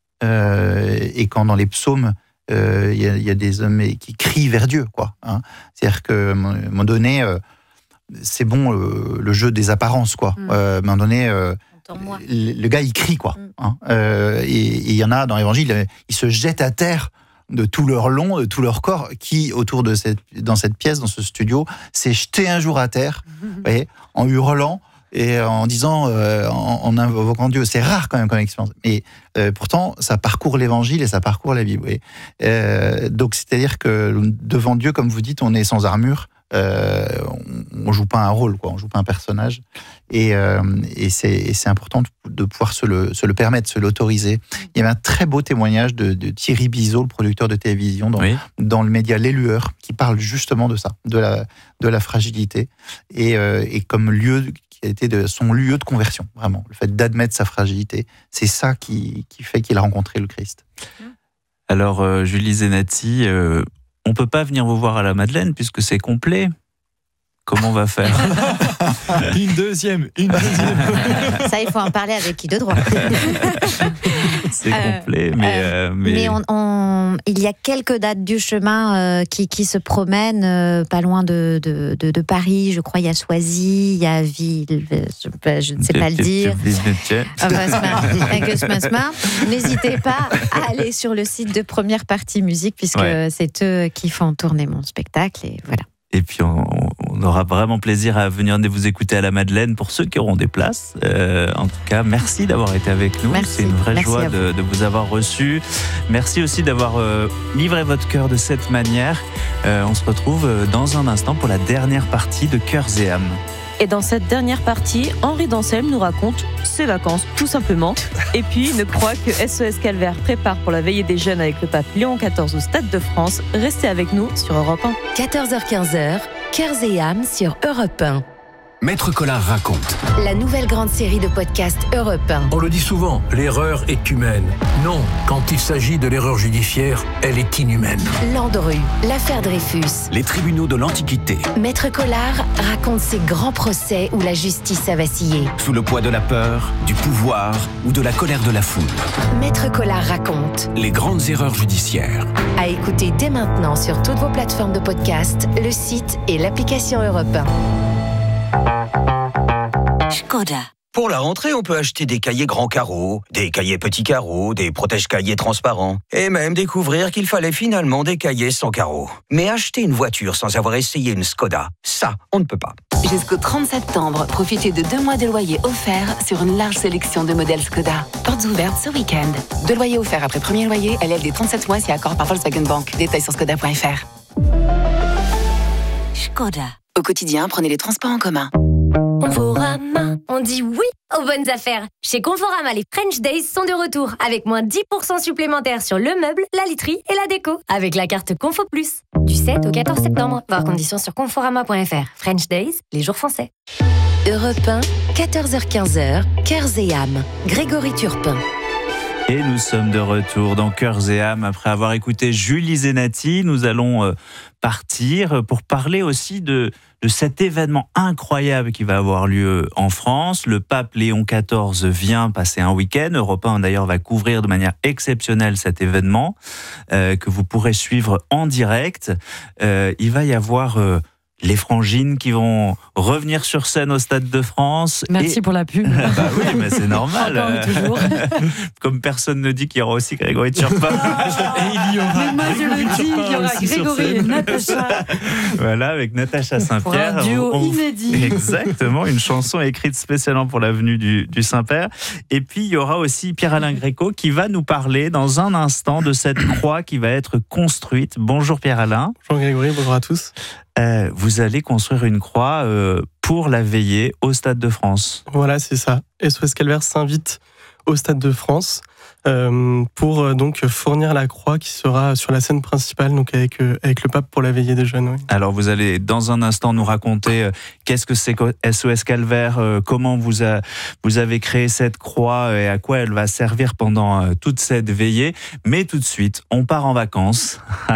euh, et quand dans les psaumes, il euh, y, y a des hommes qui crient vers Dieu, quoi. Hein. C'est-à-dire qu'à un moment donné, euh, c'est bon euh, le jeu des apparences, quoi. Mmh. Euh, à un moment donné, euh, le, le gars il crie, quoi. Mmh. Hein. Euh, et il y en a dans l'Évangile, ils se jettent à terre de tout leur long, de tout leur corps, qui autour de cette, dans cette pièce, dans ce studio, s'est jeté un jour à terre, mmh. vous voyez, en hurlant. Et en disant, euh, en, en invoquant Dieu, c'est rare quand même comme expérience. Mais euh, pourtant, ça parcourt l'Évangile et ça parcourt la Bible. Euh, donc, c'est-à-dire que devant Dieu, comme vous dites, on est sans armure. Euh, on, on joue pas un rôle, quoi. On joue pas un personnage. Et, euh, et, c'est, et c'est important de pouvoir se le, se le permettre, se l'autoriser. Il y avait un très beau témoignage de, de Thierry Bizot, le producteur de télévision, dans, oui. dans le média Les Lueurs, qui parle justement de ça, de la, de la fragilité. Et, euh, et comme lieu qui a été de son lieu de conversion, vraiment. Le fait d'admettre sa fragilité, c'est ça qui, qui fait qu'il a rencontré le Christ. Alors, euh, Julie Zenati, euh, on ne peut pas venir vous voir à la Madeleine puisque c'est complet. Comment on va faire ? Une deuxième, une deuxième. Ça, il faut en parler avec qui de droit. C'est euh, complet, mais... Euh, mais mais on, on, il y a quelques dates du chemin euh, qui, qui se promènent euh, pas loin de, de, de, de Paris. Je crois il y a Soisy, il y a Ville, je, je ne sais pas le dire. N'hésitez pas à aller sur le site de Première Partie Musique, puisque ouais. c'est eux qui font tourner mon spectacle. Et voilà. Et puis, on, on aura vraiment plaisir à venir vous écouter à la Madeleine pour ceux qui auront des places. Euh, en tout cas, merci d'avoir été avec nous. Merci. C'est une vraie merci joie de, de vous avoir reçu. Merci aussi d'avoir euh, livré votre cœur de cette manière. Euh, on se retrouve dans un instant pour la dernière partie de Cœurs et âmes. Et dans cette dernière partie, Henri d'Anselme nous raconte ses vacances, tout simplement. Et puis, il ne croit que S O S Calvaire prépare pour la veillée des jeunes avec le pape Léon quatorze au Stade de France. Restez avec nous sur Europe un. quatorze heures quinze, Cœurs et âmes sur Europe un. Maître Collard raconte. La nouvelle grande série de podcasts Europe un. On le dit souvent, l'erreur est humaine. Non, quand il s'agit de l'erreur judiciaire, elle est inhumaine. Landru, l'affaire Dreyfus. Les tribunaux de l'Antiquité. Maître Collard raconte ces grands procès où la justice a vacillé. Sous le poids de la peur, du pouvoir ou de la colère de la foule. Maître Collard raconte. Les grandes erreurs judiciaires. À écouter dès maintenant sur toutes vos plateformes de podcast, le site et l'application Europe un. Skoda. Pour la rentrée, on peut acheter des cahiers grands carreaux, des cahiers petits carreaux, des protège-cahiers transparents, et même découvrir qu'il fallait finalement des cahiers sans carreaux. Mais acheter une voiture sans avoir essayé une Skoda, ça, on ne peut pas. Jusqu'au trente septembre, profitez de deux mois de loyer offerts sur une large sélection de modèles Skoda. Portes ouvertes ce week-end. Deux loyers offerts après premier loyer, L L D trente-sept mois si accord par Volkswagen Bank. Détails sur skoda point f r. Skoda. Au quotidien, prenez les transports en commun. Conforama, on dit oui aux bonnes affaires. Chez Conforama, les French Days sont de retour avec moins dix pour cent supplémentaires sur le meuble, la literie et la déco avec la carte Confo Plus. Du sept au quatorze septembre, voir conditions sur conforama point f r. French Days, les jours français. Europe un, quatorze heures quinze, Cœurs et âme. Grégory Turpin. Et nous sommes de retour dans Cœurs et âme. Après avoir écouté Julie Zenati, nous allons euh, partir pour parler aussi de, de cet événement incroyable qui va avoir lieu en France. Le pape Léon quatorze vient passer un week-end. Europe un d'ailleurs va couvrir de manière exceptionnelle cet événement euh, que vous pourrez suivre en direct. Euh, il va y avoir... Euh, les Frangines qui vont revenir sur scène au Stade de France. Merci et... pour la pub. Bah oui, mais c'est normal. Encore et toujours. Comme personne ne dit qu'il y aura aussi Grégory Turpin. Et il y aura. Mais moi je le dis, il y aura Grégory et Natacha. Voilà, avec Natacha Saint-Pierre. Pour un duo on... inédit. Exactement, une chanson écrite spécialement pour la venue du, du Saint-Père. Et puis il y aura aussi Pierre-Alain Gréco qui va nous parler dans un instant de cette croix qui va être construite. Bonjour Pierre-Alain. Bonjour Grégory, bonjour à tous. Euh, vous allez construire une croix euh, pour la veillée au Stade de France. Voilà, c'est ça. S O S Calvaire s'invite au Stade de France euh, pour euh, donc fournir la croix qui sera sur la scène principale, donc avec, euh, avec le pape pour la veillée des jeunes. Oui. Alors vous allez dans un instant nous raconter euh, qu'est-ce que c'est que S O S Calvaire, euh, comment vous, a, vous avez créé cette croix et à quoi elle va servir pendant euh, toute cette veillée. Mais tout de suite, on part en vacances.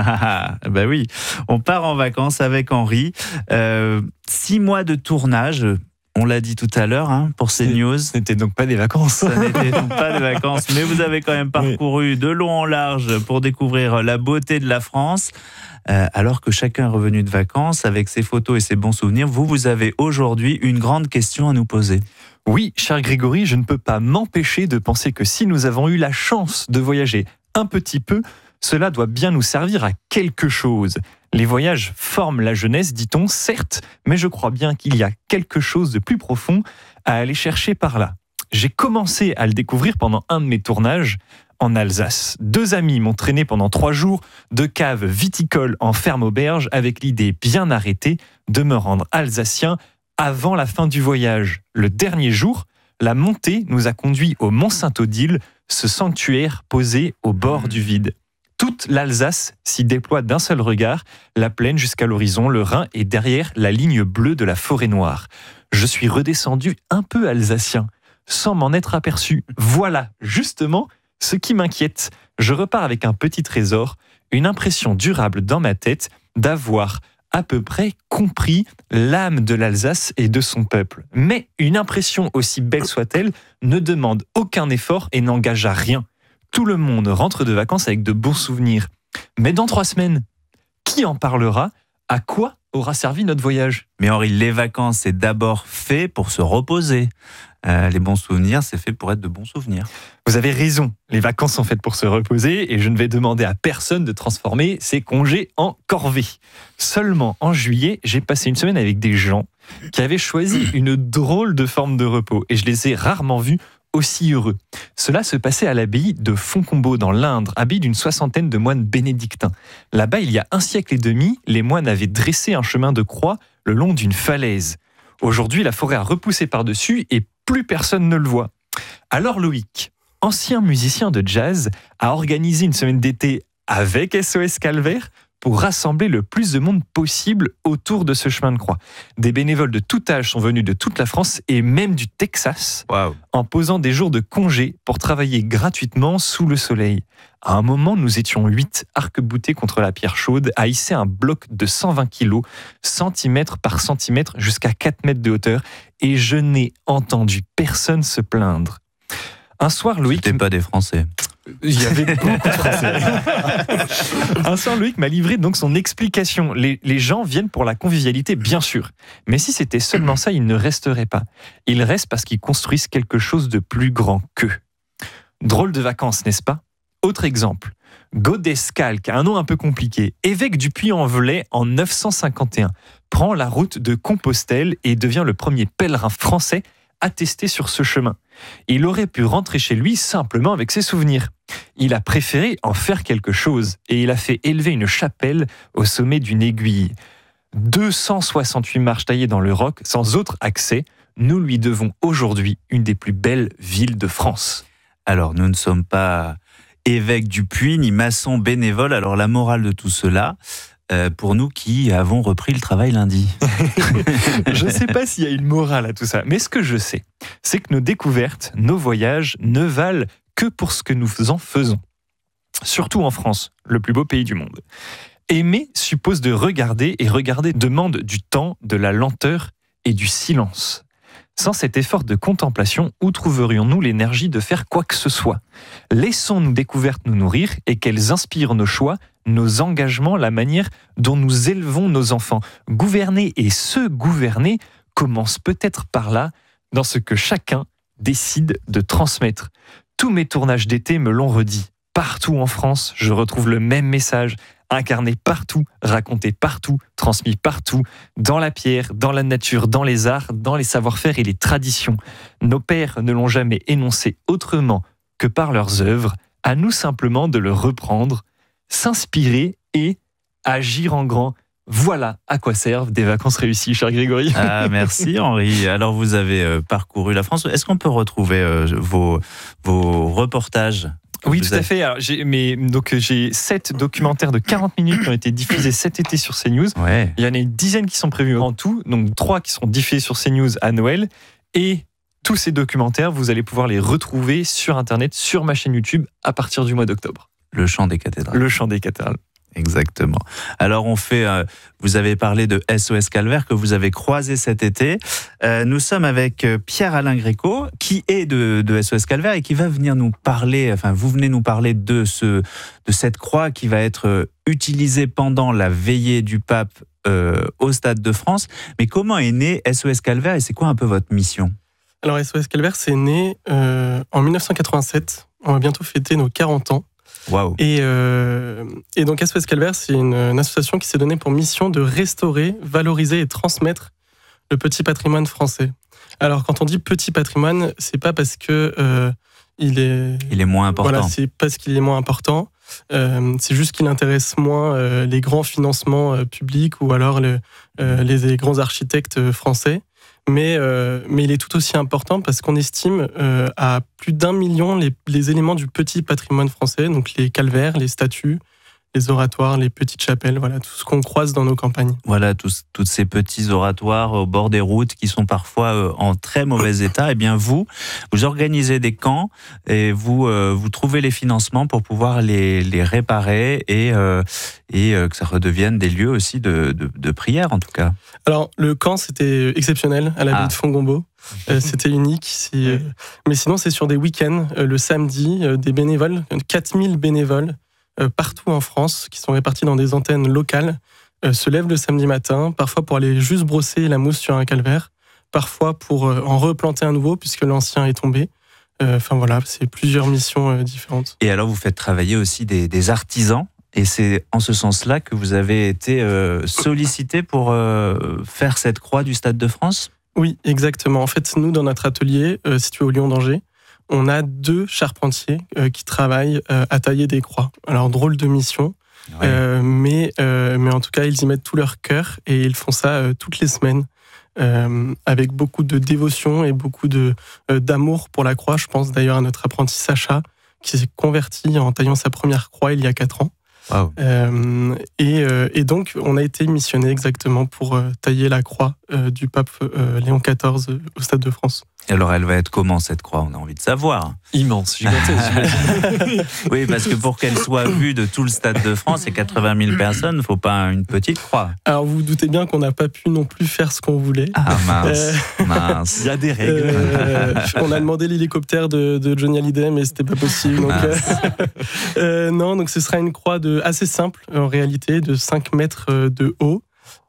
Ben oui, on part en vacances avec Henri. Euh, six mois de tournage. On l'a dit tout à l'heure, hein, pour CNews. Ce n'était donc pas des vacances. Ça n'était donc pas des vacances, mais vous avez quand même parcouru oui. de long en large pour découvrir la beauté de la France. Euh, alors que chacun est revenu de vacances, avec ses photos et ses bons souvenirs, vous, vous avez aujourd'hui une grande question à nous poser. Oui, cher Grégory, je ne peux pas m'empêcher de penser que si nous avons eu la chance de voyager un petit peu, cela doit bien nous servir à quelque chose. Les voyages forment la jeunesse, dit-on, certes, mais je crois bien qu'il y a quelque chose de plus profond à aller chercher par là. J'ai commencé à le découvrir pendant un de mes tournages en Alsace. Deux amis m'ont traîné pendant trois jours de cave viticole en ferme auberge avec l'idée bien arrêtée de me rendre alsacien avant la fin du voyage. Le dernier jour, la montée nous a conduits au Mont-Saint-Odile, ce sanctuaire posé au bord du vide. Toute l'Alsace s'y déploie d'un seul regard, la plaine jusqu'à l'horizon, le Rhin et derrière la ligne bleue de la forêt noire. Je suis redescendu un peu alsacien, sans m'en être aperçu. Voilà, justement, ce qui m'inquiète. Je repars avec un petit trésor, une impression durable dans ma tête d'avoir à peu près compris l'âme de l'Alsace et de son peuple. Mais une impression aussi belle soit-elle ne demande aucun effort et n'engage à rien. Tout le monde rentre de vacances avec de bons souvenirs. Mais dans trois semaines, qui en parlera ? À quoi aura servi notre voyage ? Mais Henri, les vacances, c'est d'abord fait pour se reposer. Euh, les bons souvenirs, c'est fait pour être de bons souvenirs. Vous avez raison, les vacances sont faites pour se reposer et je ne vais demander à personne de transformer ces congés en corvée. Seulement en juillet, j'ai passé une semaine avec des gens qui avaient choisi une drôle de forme de repos et je les ai rarement vus aussi heureux. Cela se passait à l'abbaye de Fontcombault dans l'Indre, abbaye d'une soixantaine de moines bénédictins. Là-bas, il y a un siècle et demi, les moines avaient dressé un chemin de croix le long d'une falaise. Aujourd'hui, la forêt a repoussé par-dessus et plus personne ne le voit. Alors Loïc, ancien musicien de jazz, a organisé une semaine d'été avec S O S Calvaire pour rassembler le plus de monde possible autour de ce chemin de croix. Des bénévoles de tout âge sont venus de toute la France et même du Texas, wow. en posant des jours de congé pour travailler gratuitement sous le soleil. À un moment, nous étions huit arc-boutés contre la pierre chaude à hisser un bloc de cent vingt kilos, centimètre par centimètre, jusqu'à quatre mètres de hauteur, et je n'ai entendu personne se plaindre. Un soir, Loïc... C'était pas des Français. Il y avait beaucoup de Français. Un soir, Loïc m'a livré donc son explication. Les, les gens viennent pour la convivialité, bien sûr. Mais si c'était seulement ça, ils ne resteraient pas. Ils restent parce qu'ils construisent quelque chose de plus grand qu'eux. Drôle de vacances, n'est-ce pas ? Autre exemple. Godescalc, un nom un peu compliqué, évêque du Puy-en-Velay en neuf cent cinquante et un, prend la route de Compostelle et devient le premier pèlerin français attesté sur ce chemin. Il aurait pu rentrer chez lui simplement avec ses souvenirs. Il a préféré en faire quelque chose et il a fait élever une chapelle au sommet d'une aiguille. deux cent soixante-huit marches taillées dans le roc, sans autre accès, nous lui devons aujourd'hui une des plus belles villes de France. Alors, nous ne sommes pas évêque du Puy, ni maçon bénévole. Alors, la morale de tout cela, euh, pour nous qui avons repris le travail lundi. Je ne sais pas s'il y a une morale à tout ça, mais ce que je sais, c'est que nos découvertes, nos voyages ne valent que pour ce que nous en faisons. Surtout en France, le plus beau pays du monde. Aimer suppose de regarder, et regarder demande du temps, de la lenteur et du silence. Sans cet effort de contemplation, où trouverions-nous l'énergie de faire quoi que ce soit ? Laissons nos découvertes nous nourrir et qu'elles inspirent nos choix, nos engagements, la manière dont nous élevons nos enfants. Gouverner et se gouverner commence peut-être par là, dans ce que chacun décide de transmettre. Tous mes tournages d'été me l'ont redit. Partout en France, je retrouve le même message. Incarné partout, raconté partout, transmis partout, dans la pierre, dans la nature, dans les arts, dans les savoir-faire et les traditions. Nos pères ne l'ont jamais énoncé autrement que par leurs œuvres, à nous simplement de le reprendre, s'inspirer et agir en grand. Voilà à quoi servent des vacances réussies, cher Grégory. Ah, merci Henri. Alors vous avez euh, parcouru la France. Est-ce qu'on peut retrouver euh, vos, vos reportages ? Oui, tout à fait. Alors, j'ai, mais, donc, j'ai sept documentaires de quarante minutes qui ont été diffusés cet été sur CNews. Ouais. Il y en a une dizaine qui sont prévus en tout, donc trois qui seront diffusés sur CNews à Noël. Et tous ces documentaires, vous allez pouvoir les retrouver sur Internet, sur ma chaîne YouTube, à partir du mois d'octobre. Le chant des cathédrales. Le chant des cathédrales. Exactement. Alors on fait, euh, vous avez parlé de S O S Calvaire que vous avez croisé cet été. Euh, nous sommes avec Pierre-Alain Gréco qui est de, de S O S Calvaire et qui va venir nous parler, enfin vous venez nous parler de, ce, de cette croix qui va être utilisée pendant la veillée du pape euh, au Stade de France. Mais comment est né S O S Calvaire et c'est quoi un peu votre mission ? Alors S O S Calvaire c'est né euh, en dix-neuf cent quatre-vingt-sept. On va bientôt fêter nos quarante ans. Wow. Et, euh, et donc S O S Calvaire, c'est une, une association qui s'est donnée pour mission de restaurer, valoriser et transmettre le petit patrimoine français. Alors quand on dit petit patrimoine, c'est pas parce que euh, il est, il est moins important. Voilà, c'est parce qu'il est moins important. Euh, c'est juste qu'il intéresse moins euh, les grands financements euh, publics ou alors le, euh, les, les grands architectes français. Mais, euh, mais il est tout aussi important parce qu'on estime euh, à plus d'un million les, les éléments du petit patrimoine français, donc les calvaires, les statues, les oratoires, les petites chapelles, voilà, tout ce qu'on croise dans nos campagnes. Voilà, tous, tous ces petits oratoires au bord des routes qui sont parfois euh, en très mauvais état. Eh bien, vous, vous organisez des camps et vous, euh, vous trouvez les financements pour pouvoir les, les réparer et, euh, et euh, que ça redevienne des lieux aussi de, de, de prière, en tout cas. Alors, le camp, c'était exceptionnel à l'abbaye ah. de Fongombo. Euh, c'était unique. Si, euh, mais sinon, c'est sur des week-ends, euh, le samedi, euh, des bénévoles, quatre mille bénévoles, Euh, partout en France, qui sont répartis dans des antennes locales, euh, se lèvent le samedi matin, parfois pour aller juste brosser la mousse sur un calvaire, parfois pour euh, en replanter un nouveau, puisque l'ancien est tombé. Enfin euh, voilà, c'est plusieurs missions euh, différentes. Et alors vous faites travailler aussi des, des artisans, et c'est en ce sens-là que vous avez été euh, sollicité pour euh, faire cette croix du Stade de France ? Oui, exactement. En fait, nous, dans notre atelier, euh, situé au Lyon d'Angers, on a deux charpentiers euh, qui travaillent euh, à tailler des croix. Alors, drôle de mission, ouais. euh, mais, euh, mais en tout cas, ils y mettent tout leur cœur et ils font ça euh, toutes les semaines euh, avec beaucoup de dévotion et beaucoup de, euh, d'amour pour la croix. Je pense d'ailleurs à notre apprenti Sacha qui s'est converti en taillant sa première croix il y a quatre ans. Wow. Euh, et, euh, et donc, on a été missionné exactement pour euh, tailler la croix euh, du pape euh, Léon quatorze euh, au Stade de France. Et alors, elle va être comment, cette croix? On a envie de savoir. Immense, gigantesque, j'imagine. Oui, parce que pour qu'elle soit vue de tout le Stade de France et quatre-vingt mille personnes, il ne faut pas une petite croix. Alors, vous vous doutez bien qu'on n'a pas pu non plus faire ce qu'on voulait. Ah mince, Euh, mince. Il y a des règles. Euh, on a demandé l'hélicoptère de, de Johnny Hallyday, mais c'était pas possible. Donc, euh, euh, non, donc ce sera une croix de, assez simple, en réalité, de cinq mètres de haut,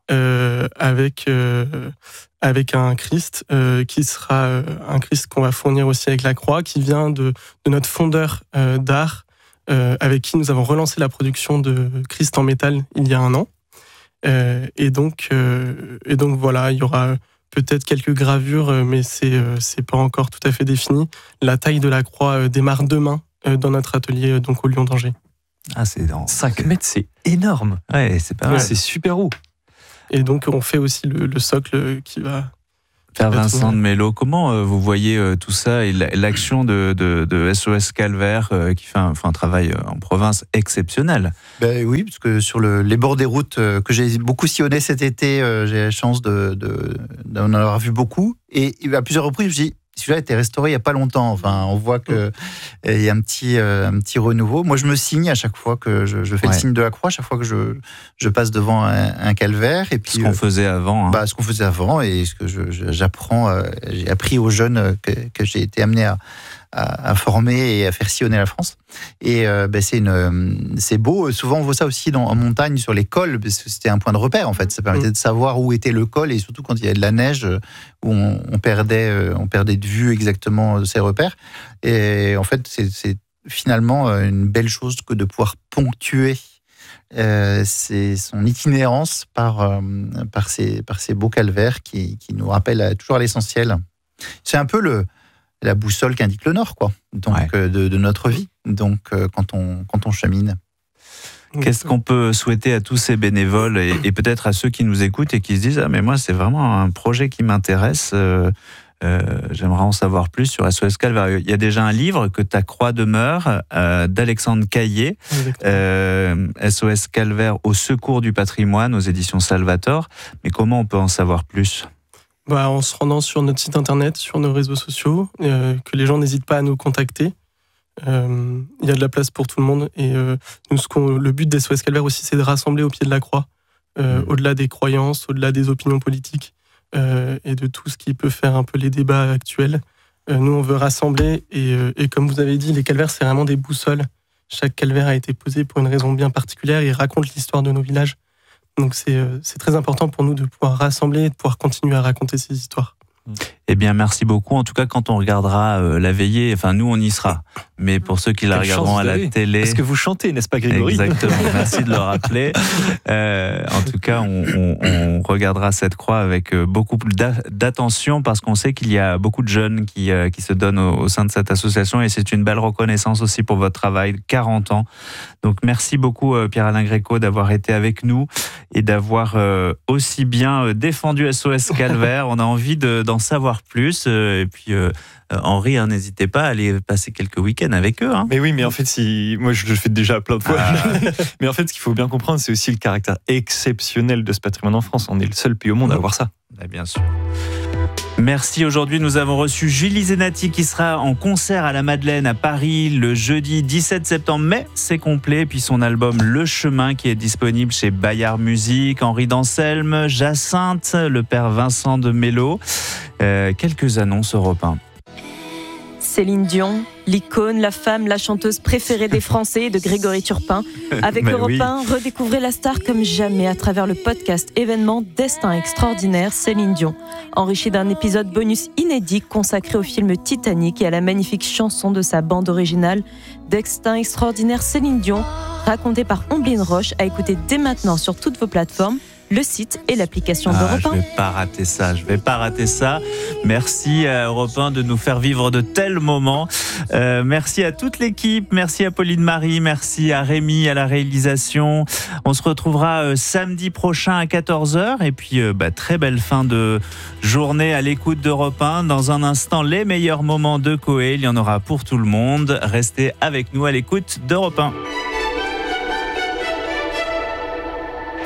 euh, avec, euh, avec un Christ, euh, qui sera euh, un Christ qu'on va fournir aussi avec la croix, qui vient de, de notre fondeur euh, d'art, euh, avec qui nous avons relancé la production de Christ en métal il y a un an. Euh, et, donc, euh, et donc voilà, il y aura peut-être quelques gravures, mais c'est euh, c'est pas encore tout à fait défini. La taille de la croix euh, démarre demain euh, dans notre atelier, euh, donc au Lion d'Angers. Ah, c'est dans... cinq mètres, c'est énorme. Ouais, c'est pas mal. C'est super haut. Et donc on fait aussi le, le socle qui va... Père Vincent de Mello, comment euh, vous voyez euh, tout ça et l'action de, de, de S O S Calvaire euh, qui fait un, fait un travail euh, en province exceptionnel? Ben oui, parce que sur le, les bords des routes euh, que j'ai beaucoup sillonné cet été, euh, j'ai la chance de, de, d'en avoir vu beaucoup. Et, et à plusieurs reprises, je me dis, celui-là a été restauré il n'y a pas longtemps. Enfin, on voit qu'il euh, y a un petit, euh, un petit renouveau. Moi, je me signe à chaque fois que je, je fais ouais. le signe de la croix, à chaque fois que je, je passe devant un, un calvaire. Et puis, ce qu'on euh, faisait avant. Hein. Bah, ce qu'on faisait avant et ce que je, je, j'apprends, euh, j'ai appris aux jeunes que, que j'ai été amené à, à, à former et à faire sillonner la France. Et euh, ben c'est, une, c'est beau. Souvent, on voit ça aussi dans, en montagne, sur les cols, parce que c'était un point de repère, en fait. Ça permettait de savoir où était le col, et surtout quand il y avait de la neige, où on, on, perdait, on perdait de vue exactement ces repères. Et en fait, c'est, c'est finalement une belle chose que de pouvoir ponctuer euh, c'est son itinérance par, euh, par, ces, par ces beaux calvaires qui, qui nous rappellent toujours à l'essentiel. C'est un peu le... la boussole qu'indique le Nord, quoi. Donc ouais. euh, de, de notre vie. Donc euh, quand on quand on chemine. Qu'est-ce qu'on peut souhaiter à tous ces bénévoles et, et peut-être à ceux qui nous écoutent et qui se disent ah mais moi c'est vraiment un projet qui m'intéresse. Euh, euh, j'aimerais en savoir plus sur S O S Calvaire. Il y a déjà un livre que ta croix demeure euh, d'Alexandre Caillé, euh, S O S Calvaire au secours du patrimoine aux éditions Salvator. Mais comment on peut en savoir plus? Bah, en se rendant sur notre site internet, sur nos réseaux sociaux, euh, que les gens n'hésitent pas à nous contacter. Euh, il y a de la place pour tout le monde. Et euh, nous, ce qu'on, le but d'S O S Calvaire aussi, c'est de rassembler au pied de la croix, euh, mmh. au-delà des croyances, au-delà des opinions politiques euh, et de tout ce qui peut faire un peu les débats actuels. Euh, nous, on veut rassembler. Et, euh, et comme vous avez dit, les calvaires, c'est vraiment des boussoles. Chaque calvaire a été posé pour une raison bien particulière. Il raconte l'histoire de nos villages. Donc c'est, c'est très important pour nous de pouvoir rassembler et de pouvoir continuer à raconter ces histoires. Eh bien, merci beaucoup. En tout cas, quand on regardera euh, la veillée, enfin, nous, on y sera. Mais pour ceux qui la Quelle regarderont à la télé... Parce que vous chantez, n'est-ce pas, Grégory? Exactement, merci de le rappeler. Euh, en tout cas, on, on, on regardera cette croix avec beaucoup d'attention parce qu'on sait qu'il y a beaucoup de jeunes qui, euh, qui se donnent au, au sein de cette association et c'est une belle reconnaissance aussi pour votre travail, quarante ans. Donc, merci beaucoup, euh, Pierre-Alain Gréco, d'avoir été avec nous et d'avoir euh, aussi bien défendu S O S Calvaire. On a envie de, d'en savoir plus. Euh, et puis, euh, Henri, hein, n'hésitez pas à aller passer quelques week-ends avec eux. Hein. Mais oui, mais en fait, si... moi, je le fais déjà plein de fois. Ah. Mais en fait, ce qu'il faut bien comprendre, c'est aussi le caractère exceptionnel de ce patrimoine en France. On est le seul pays au monde à avoir ça. Bah, bien sûr. Merci. Aujourd'hui, nous avons reçu Julie Zenati qui sera en concert à la Madeleine à Paris le jeudi dix-sept septembre. Mais c'est complet. Puis son album Le Chemin qui est disponible chez Bayard Musique, Henri d'Anselme, Jacinthe, le père Vincent de Mello. Euh, quelques annonces Europe un. Céline Dion, l'icône, la femme, la chanteuse préférée des Français et de Grégory Turpin. Avec Mais Europe un, oui. redécouvrez la star comme jamais à travers le podcast événement Destin extraordinaire Céline Dion, enrichi d'un épisode bonus inédit consacré au film Titanic et à la magnifique chanson de sa bande originale Destin extraordinaire Céline Dion, racontée par Omblin Roche, à écouter dès maintenant sur toutes vos plateformes, le site et l'application ah, d'Europe un. Je ne vais pas rater ça, je ne vais pas rater ça. Merci à Europe un de nous faire vivre de tels moments. Euh, merci à toute l'équipe, merci à Pauline Marie, merci à Rémi à la réalisation. On se retrouvera euh, samedi prochain à quatorze heures et puis euh, bah, très belle fin de journée à l'écoute d'Europe un. Dans un instant, les meilleurs moments de Coé, il y en aura pour tout le monde. Restez avec nous à l'écoute d'Europe un.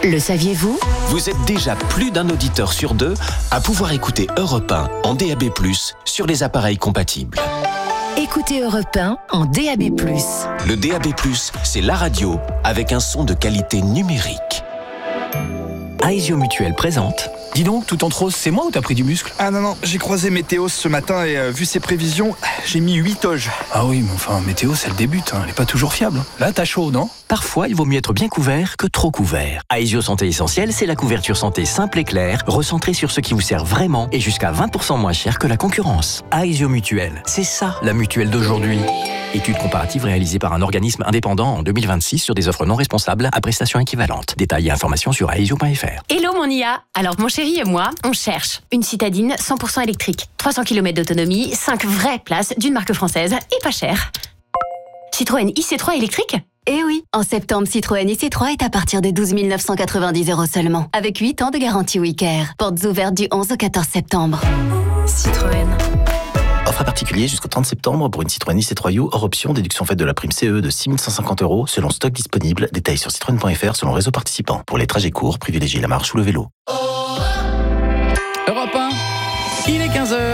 Le saviez-vous ? Vous êtes déjà plus d'un auditeur sur deux à pouvoir écouter Europe un en D A B plus, sur les appareils compatibles. Écoutez Europe un en D A B plus. Le D A B plus, c'est la radio avec un son de qualité numérique. Aesio Mutuelle présente. Dis donc, tout en rose, c'est moi ou t'as pris du muscle? Ah non, non, j'ai croisé Météos ce matin et euh, vu ses prévisions, j'ai mis huit oges. Ah oui, mais enfin, Météos, elle débute, hein. Elle est pas toujours fiable. Là, t'as chaud, non? Parfois, il vaut mieux être bien couvert que trop couvert. Aesio Santé Essentielle, c'est la couverture santé simple et claire, recentrée sur ce qui vous sert vraiment et jusqu'à vingt pour cent moins cher que la concurrence. Aesio Mutuelle, c'est ça, la mutuelle d'aujourd'hui. Étude comparative réalisée par un organisme indépendant en deux mille vingt-six sur des offres non responsables à prestations équivalentes. Détails et informations sur aesio point f r. Hello mon I A. Alors mon chéri et moi, on cherche une citadine cent pour cent électrique, trois cents kilomètres d'autonomie, cinq vraies places d'une marque française et pas cher. Citroën I C trois électrique ? Eh oui, en septembre, Citroën I C trois est à partir de douze mille neuf cent quatre-vingt-dix euros seulement, avec huit ans de garantie WeCare. Portes ouvertes du onze au quatorze septembre. Citroën. Offre à particulier jusqu'au trente septembre pour une Citroën I C trois U hors option, déduction faite de la prime C E de six mille cent cinquante euros selon stock disponible. Détails sur citroën point f r selon réseau participant. Pour les trajets courts, privilégiez la marche ou le vélo. Europe un, il est quinze heures.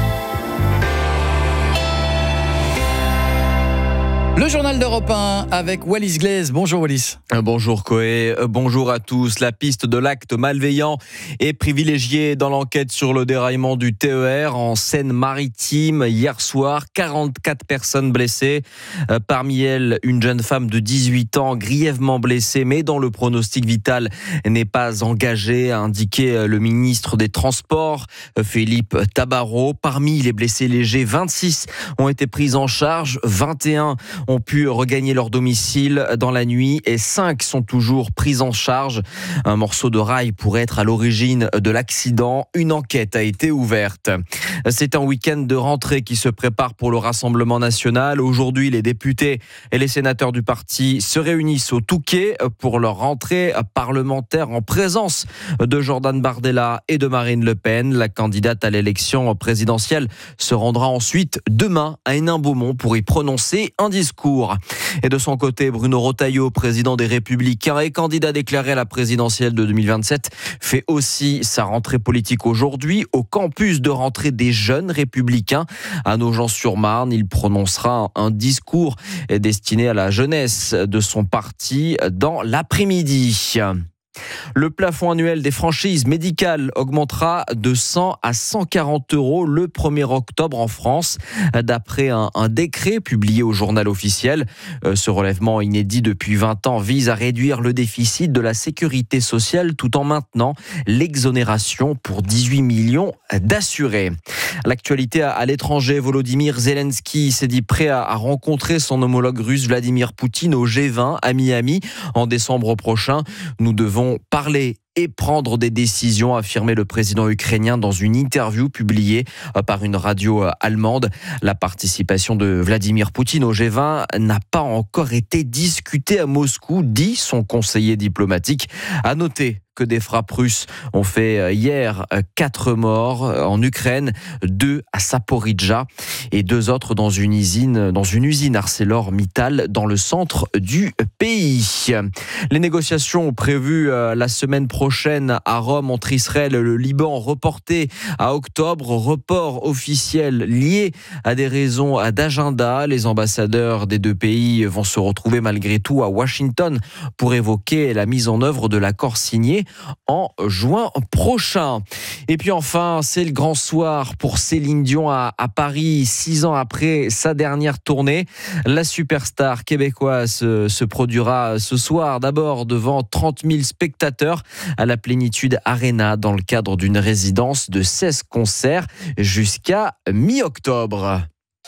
Le journal d'Europe un avec Wallis Glaise. Bonjour Wallis. Bonjour Koé, bonjour à tous. La piste de l'acte malveillant est privilégiée dans l'enquête sur le déraillement du T E R en Seine-Maritime hier soir. quarante-quatre personnes blessées. Parmi elles, une jeune femme de dix-huit ans grièvement blessée, mais dont le pronostic vital n'est pas engagé, a indiqué le ministre des Transports, Philippe Tabarot. Parmi les blessés légers, vingt-six ont été pris en charge, vingt et un ont pu regagner leur domicile dans la nuit et cinq sont toujours pris en charge. Un morceau de rail pourrait être à l'origine de l'accident. Une enquête a été ouverte. C'est un week-end de rentrée qui se prépare pour le Rassemblement national. Aujourd'hui, les députés et les sénateurs du parti se réunissent au Touquet pour leur rentrée parlementaire en présence de Jordan Bardella et de Marine Le Pen. La candidate à l'élection présidentielle se rendra ensuite demain à Hénin-Beaumont pour y prononcer un discours. Et de son côté, Bruno Retailleau, président des Républicains et candidat déclaré à la présidentielle de deux mille vingt-sept, fait aussi sa rentrée politique aujourd'hui au campus de rentrée des jeunes Républicains à Nogent-sur-Marne. Il prononcera un discours destiné à la jeunesse de son parti dans l'après-midi. Le plafond annuel des franchises médicales augmentera de cent à cent quarante euros le premier octobre en France, d'après un, un décret publié au journal officiel. Ce relèvement inédit depuis vingt ans vise à réduire le déficit de la sécurité sociale tout en maintenant l'exonération pour dix-huit millions d'assurés. L'actualité à l'étranger, Volodymyr Zelensky s'est dit prêt à rencontrer son homologue russe Vladimir Poutine au G vingt à Miami en décembre prochain. Nous devons parler et prendre des décisions, a affirmé le président ukrainien dans une interview publiée par une radio allemande. La participation de Vladimir Poutine au G vingt n'a pas encore été discutée à Moscou, dit son conseiller diplomatique. À noter que des frappes russes ont fait hier quatre morts en Ukraine, deux à Zaporijjia et deux autres dans une usine, dans une usine ArcelorMittal dans le centre du pays. Les négociations prévues la semaine prochaine à Rome entre Israël et le Liban reportées à octobre, report officiel lié à des raisons d'agenda. Les ambassadeurs des deux pays vont se retrouver malgré tout à Washington pour évoquer la mise en œuvre de l'accord signé en juin prochain. Et puis enfin, c'est le grand soir pour Céline Dion à, à Paris, six ans après sa dernière tournée. La superstar québécoise se, se produira ce soir d'abord devant trente mille spectateurs à la Plénitude Arena dans le cadre d'une résidence de seize concerts jusqu'à mi-octobre.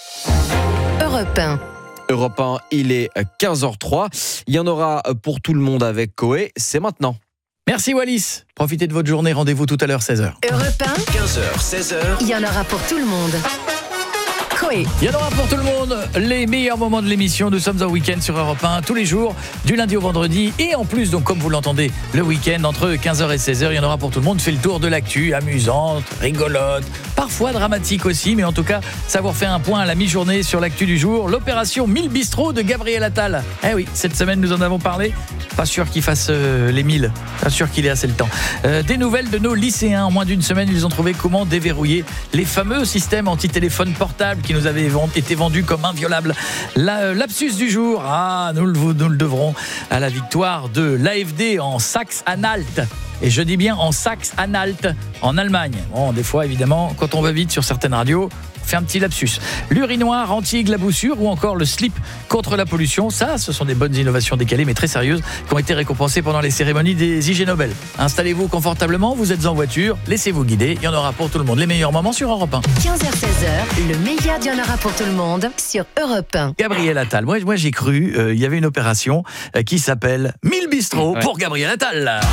Europe un. Europe un, il est quinze heures trois. Il y en aura pour tout le monde avec Koé. C'est maintenant. Merci Wallis. Profitez de votre journée. Rendez-vous tout à l'heure, seize heures. Europe un. quinze heures, seize heures. Il y en aura pour tout le monde. Coé. Il y en aura pour tout le monde, les meilleurs moments de l'émission. Nous sommes en week-end sur Europe un, tous les jours, du lundi au vendredi. Et en plus, donc comme vous l'entendez, le week-end, entre quinze heures et seize heures, il y en aura pour tout le monde. Fait le tour de l'actu, amusante, rigolote, parfois dramatique aussi. Mais en tout cas, savoir faire un point à la mi-journée sur l'actu du jour. L'opération mille bistrots de Gabriel Attal. Eh oui, cette semaine, nous en avons parlé. Pas sûr qu'il fasse euh, les mille. Pas sûr qu'il ait assez le temps. Euh, des nouvelles de nos lycéens. En moins d'une semaine, ils ont trouvé comment déverrouiller les fameux systèmes anti-téléphone portable qui nous avaient été vendus comme inviolables. La, euh, lapsus du jour. Ah, nous le, nous le devrons à la victoire de l'A F D en Saxe-Anhalt. Et je dis bien en Saxe-Anhalt, en Allemagne. Bon, des fois, évidemment, quand on va vite sur certaines radios, on fait un petit lapsus. L'urinoir anti-éclaboussure ou encore le slip contre la pollution, ça, ce sont des bonnes innovations décalées mais très sérieuses qui ont été récompensées pendant les cérémonies des I G Nobel. Installez-vous confortablement, vous êtes en voiture, laissez-vous guider, il y en aura pour tout le monde. Les meilleurs moments sur Europe un. quinze heures seize heures, le meilleur d'il y en aura pour tout le monde sur Europe un. Gabriel Attal, moi, moi j'ai cru, euh, il y avait une opération euh, qui s'appelle mille bistrots ouais. pour Gabriel Attal. Alors,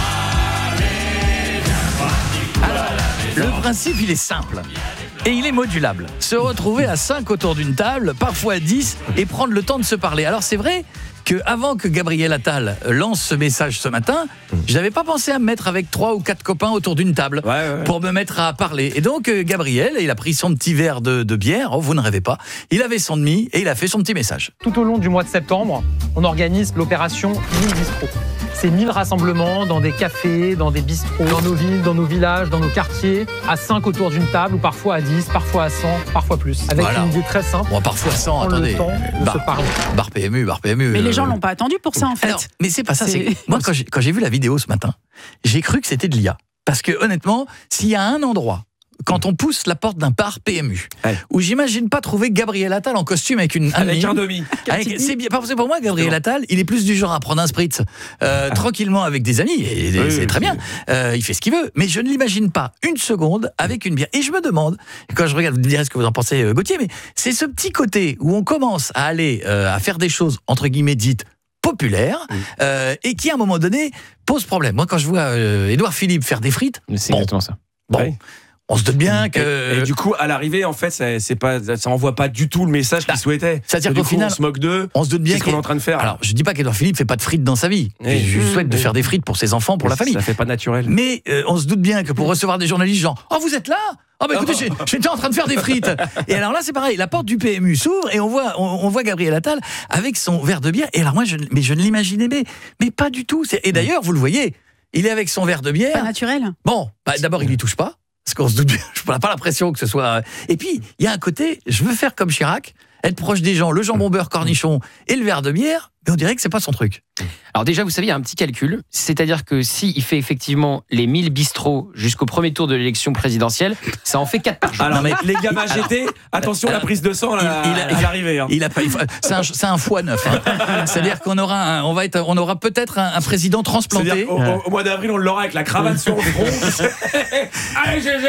le principe, il est simple. Et il est modulable. Se retrouver à cinq autour d'une table, parfois à dix, et prendre le temps de se parler. Alors c'est vrai qu'avant que Gabriel Attal lance ce message ce matin, je n'avais pas pensé à me mettre avec trois ou quatre copains autour d'une table ouais, ouais. pour me mettre à parler. Et donc Gabriel, il a pris son petit verre de, de bière, oh, vous ne rêvez pas, il avait son demi et il a fait son petit message. Tout au long du mois de septembre, on organise l'opération mille bistrots. C'est mille rassemblements dans des cafés, dans des bistrots, dans nos villes, dans nos villages, dans nos quartiers, à cinq autour d'une table, ou parfois à dix, parfois à cent, parfois plus. Avec voilà. une idée très simple. Bon, parfois cent, attendez. Le temps de bar, se parler. Bar P M U, bar P M U. Mais euh... les gens l'ont pas attendu pour ça, en fait. Alors, mais c'est pas ça. C'est... Moi, quand j'ai, quand j'ai vu la vidéo ce matin, j'ai cru que c'était de l'I A. Parce que, honnêtement, s'il y a un endroit, quand on pousse la porte d'un bar P M U, ouais. où j'imagine pas trouver Gabriel Attal en costume avec une avec un demi. Avec, c'est bien, parce que pour moi, Gabriel Attal, il est plus du genre à prendre un spritz euh, ah. tranquillement avec des amis, et, et oui, c'est oui, très oui. bien. Euh, il fait ce qu'il veut, mais je ne l'imagine pas une seconde avec une bière. Et je me demande, quand je regarde, vous me direz ce que vous en pensez, euh, Gauthier, mais c'est ce petit côté où on commence à aller euh, à faire des choses entre guillemets dites populaires oui. euh, et qui à un moment donné pose problème. Moi, quand je vois euh, Édouard Philippe faire des frites, mais c'est bon, exactement ça. Bon. Oui. On se doute bien que... Et, et du coup, à l'arrivée, en fait, ça, c'est pas, ça envoie pas du tout le message qu'il souhaitait. C'est-à-dire qu'au final, on se moque d'eux. On se doute bien qu'est-ce qu'on est en train de faire. Alors, je dis pas qu'Édouard Philippe fait pas de frites dans sa vie. Oui. Je lui souhaite oui. de faire des frites pour ses enfants, pour mais la famille. Ça fait pas naturel. Mais euh, on se doute bien que pour recevoir des journalistes, genre, oh, vous êtes là? Oh bah écoutez, oh. j'étais en train de faire des frites. Et alors là, c'est pareil, la porte du P M U s'ouvre et on voit, on, on voit Gabriel Attal avec son verre de bière. Et alors moi, je, mais je ne l'imaginais mais, mais pas du tout. C'est, et d'ailleurs, vous le voyez, il est avec son verre de bière. Pas naturel. Bon, bah, d'abord, il y touche pas. Parce qu'on se doute bien, je n'ai pas l'impression que ce soit... Et puis, il y a un côté, je veux faire comme Chirac, être proche des gens, le jambon beurre cornichon et le verre de bière, mais on dirait que c'est pas son truc. Alors déjà, vous savez, il y a un petit calcul, c'est-à-dire que s'il fait effectivement les mille bistrots jusqu'au premier tour de l'élection présidentielle, ça en fait quatre par jour. Alors, mais les gamins G T, attention, alors, la prise de sang, là, il, il a, à l'arrivée. Hein. Il a pas, c'est, un, c'est un fois neuf. Hein. C'est-à-dire qu'on aura, un, on va être, on aura peut-être un, un président transplanté. C'est-à-dire au, au, au mois d'avril, on l'aura avec la cravate sur le front. Allez, G G,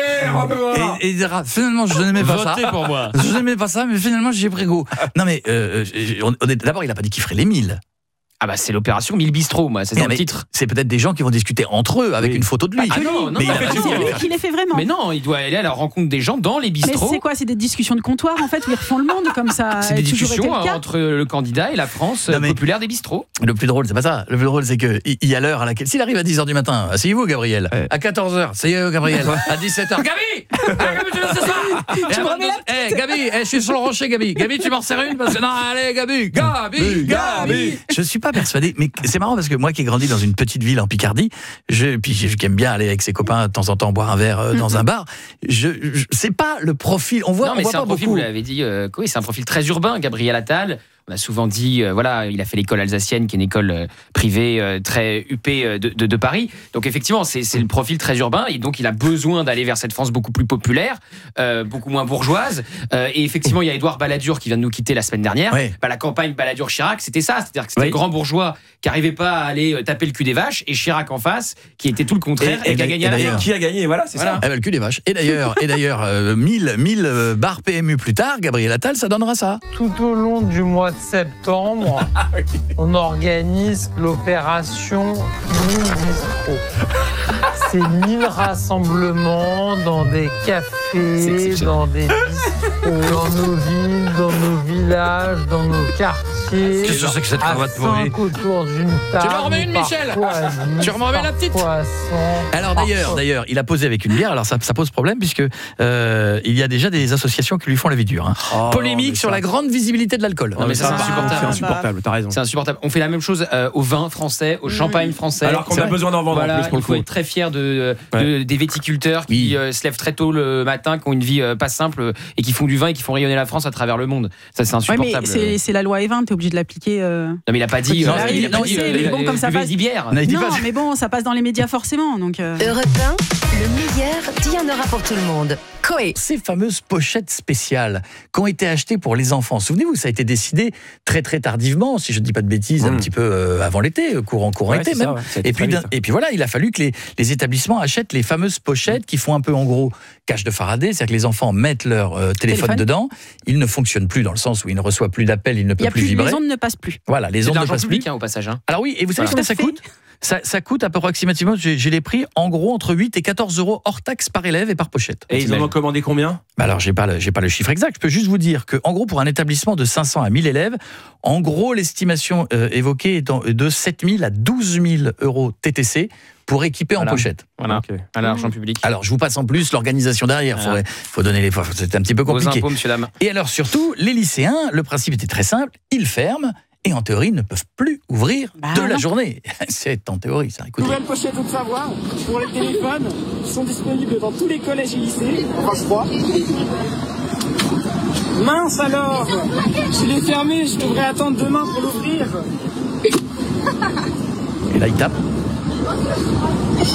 et, et il dira, finalement, je n'aimais pas Votez ça. pour moi. Je n'aimais pas ça, mais finalement, j'ai pris goût. Non, mais euh, on, on est, d'abord, il n'a pas dit qu'il ferait les mille. Ah bah c'est l'opération mille bistrots, moi, c'est dans le titre. C'est peut-être des gens qui vont discuter entre eux avec oui. une photo de lui. Ah non, non, mais non, il c'est lui qui les fait vraiment. Mais non, il doit aller à la rencontre des gens dans les bistrots. Mais c'est quoi? C'est des discussions de comptoir en fait où ils refont le monde comme ça. C'est des discussions entre le candidat et la France non, populaire des bistrots. Le plus drôle, c'est pas ça. Le plus drôle, c'est que il y a l'heure à laquelle, s'il arrive à dix heures du matin, asseyez-vous, Gabriel. Ouais. À quatorze heures, asseyez-vous, Gabriel. À dix-sept heures, Gabi, Gabi, tu veux ça? Tu me remets la tête. Gabi, je suis sur le rocher, Gabi. Gabi, tu m'en sers une parce que non, allez, Gabi, Gabi, Gabi. Je suis pas persuadé, mais c'est marrant parce que moi qui ai grandi dans une petite ville en Picardie, je puis j'aime bien aller avec ses copains de temps en temps boire un verre euh, dans un bar. Je, je c'est pas le profil, on voit, non, mais on voit c'est pas un profil, beaucoup. Vous l'avez dit, euh, oui, c'est un profil très urbain, Gabriel Attal. On a souvent dit, euh, voilà, il a fait l'école alsacienne, qui est une école euh, privée euh, très huppée euh, de, de, de Paris. Donc effectivement, c'est, c'est le profil très urbain, et donc il a besoin d'aller vers cette France beaucoup plus populaire, euh, beaucoup moins bourgeoise. Euh, et effectivement, il y a Édouard Balladur qui vient de nous quitter la semaine dernière. Oui. Bah, la campagne Balladur-Chirac, c'était ça, c'est-à-dire que c'était oui. le grand bourgeois qui n'arrivait pas à aller taper le cul des vaches, et Chirac en face, qui était tout le contraire, et, et, et qui a gagné à la fin. Qui a gagné, voilà, c'est voilà. ça. Eh ben, le cul des vaches. Et d'ailleurs, et d'ailleurs, euh, mille, mille euh, bars P M U plus tard, Gabriel Attal, ça donnera ça. Tout au long du mois de septembre, on organise l'opération mille bistrots. C'est mille rassemblements dans des cafés, cafés, dans des bistrots, dans nos villes, dans nos villages, dans nos quartiers. Qu'est-ce que c'est que cette cravate pourrie? Autour d'une table. Tu m'en remets une, Michel? Tu m'en remets la petite? Alors d'ailleurs, d'ailleurs, il a posé avec une bière. Alors ça, ça pose problème puisque euh, il y a déjà des associations qui lui font la vie dure. Hein. Oh, Polémique sur ça... la grande visibilité de l'alcool. Non mais ça, c'est insupportable. C'est insupportable. T'as raison. C'est insupportable. On fait la même chose euh, au vin français, au champagne français. Alors qu'on a besoin d'en vendre voilà, en plus pour il le faut coup. être très fier de, de, ouais. des viticulteurs qui oui. euh, se lèvent très tôt le matin, qui ont une vie euh, pas simple et qui font du vin et qui font rayonner la France à travers le monde. Ça c'est insupportable. Ouais, mais c'est, c'est la loi E vingt, t'es obligé de l'appliquer. Euh... Non mais il a pas dit. Non, euh, il, il a non, pas dit. Mais bon, comme ça passe. Bière. Non, mais bon, ça passe dans les médias forcément. Donc. Euh... Europe un, le meilleur, il y en aura pour tout le monde. Coé. Ces fameuses pochettes spéciales qui ont été achetées pour les enfants. Souvenez-vous, ça a été décidé très très tardivement, si je ne dis pas de bêtises, mmh. un petit peu euh, avant l'été, courant courant ouais, été même. Ça, ouais. Et puis et puis voilà, il a fallu que les, les établissements achètent les fameuses pochettes qui font un peu en gros cage de Faraday, c'est-à-dire que les enfants mettent leur euh, téléphone, téléphone dedans, ils ne fonctionnent plus dans le sens où ils ne reçoivent plus d'appels, ils ne peuvent plus, plus vibrer. Les ondes ne passent plus. Voilà, les ondes ne passent public, plus. Hein, au passage. Hein. Alors oui, et vous savez voilà. combien ça coûte? Ça, ça coûte approximativement, j'ai, j'ai les prix, en gros entre huit et quatorze euros hors taxe par élève et par pochette. Et ils en ont commandé combien? Bah alors, j'ai pas, le, j'ai pas le chiffre exact. Je peux juste vous dire que, en gros, pour un établissement de cinq cents à mille élèves, en gros, l'estimation euh, évoquée est de sept mille à douze mille euros T T C pour équiper voilà. en pochette. Voilà, okay. À l'argent public. Alors, je vous passe en plus l'organisation derrière. Il voilà. faut donner les... C'est un petit peu compliqué. Vos impôts, monsieur, dame. Et alors, surtout, les lycéens, le principe était très simple. Ils ferment. Et en théorie, ils ne peuvent plus ouvrir bah, de non. la journée. C'est en théorie, ça. Écoutez. Nouvelle pochette de savoir pour les téléphones qui sont disponibles dans tous les collèges et lycées. Enfin, je crois. Mince alors, je l'ai fermé, je devrais attendre demain pour l'ouvrir. Et là, il tape.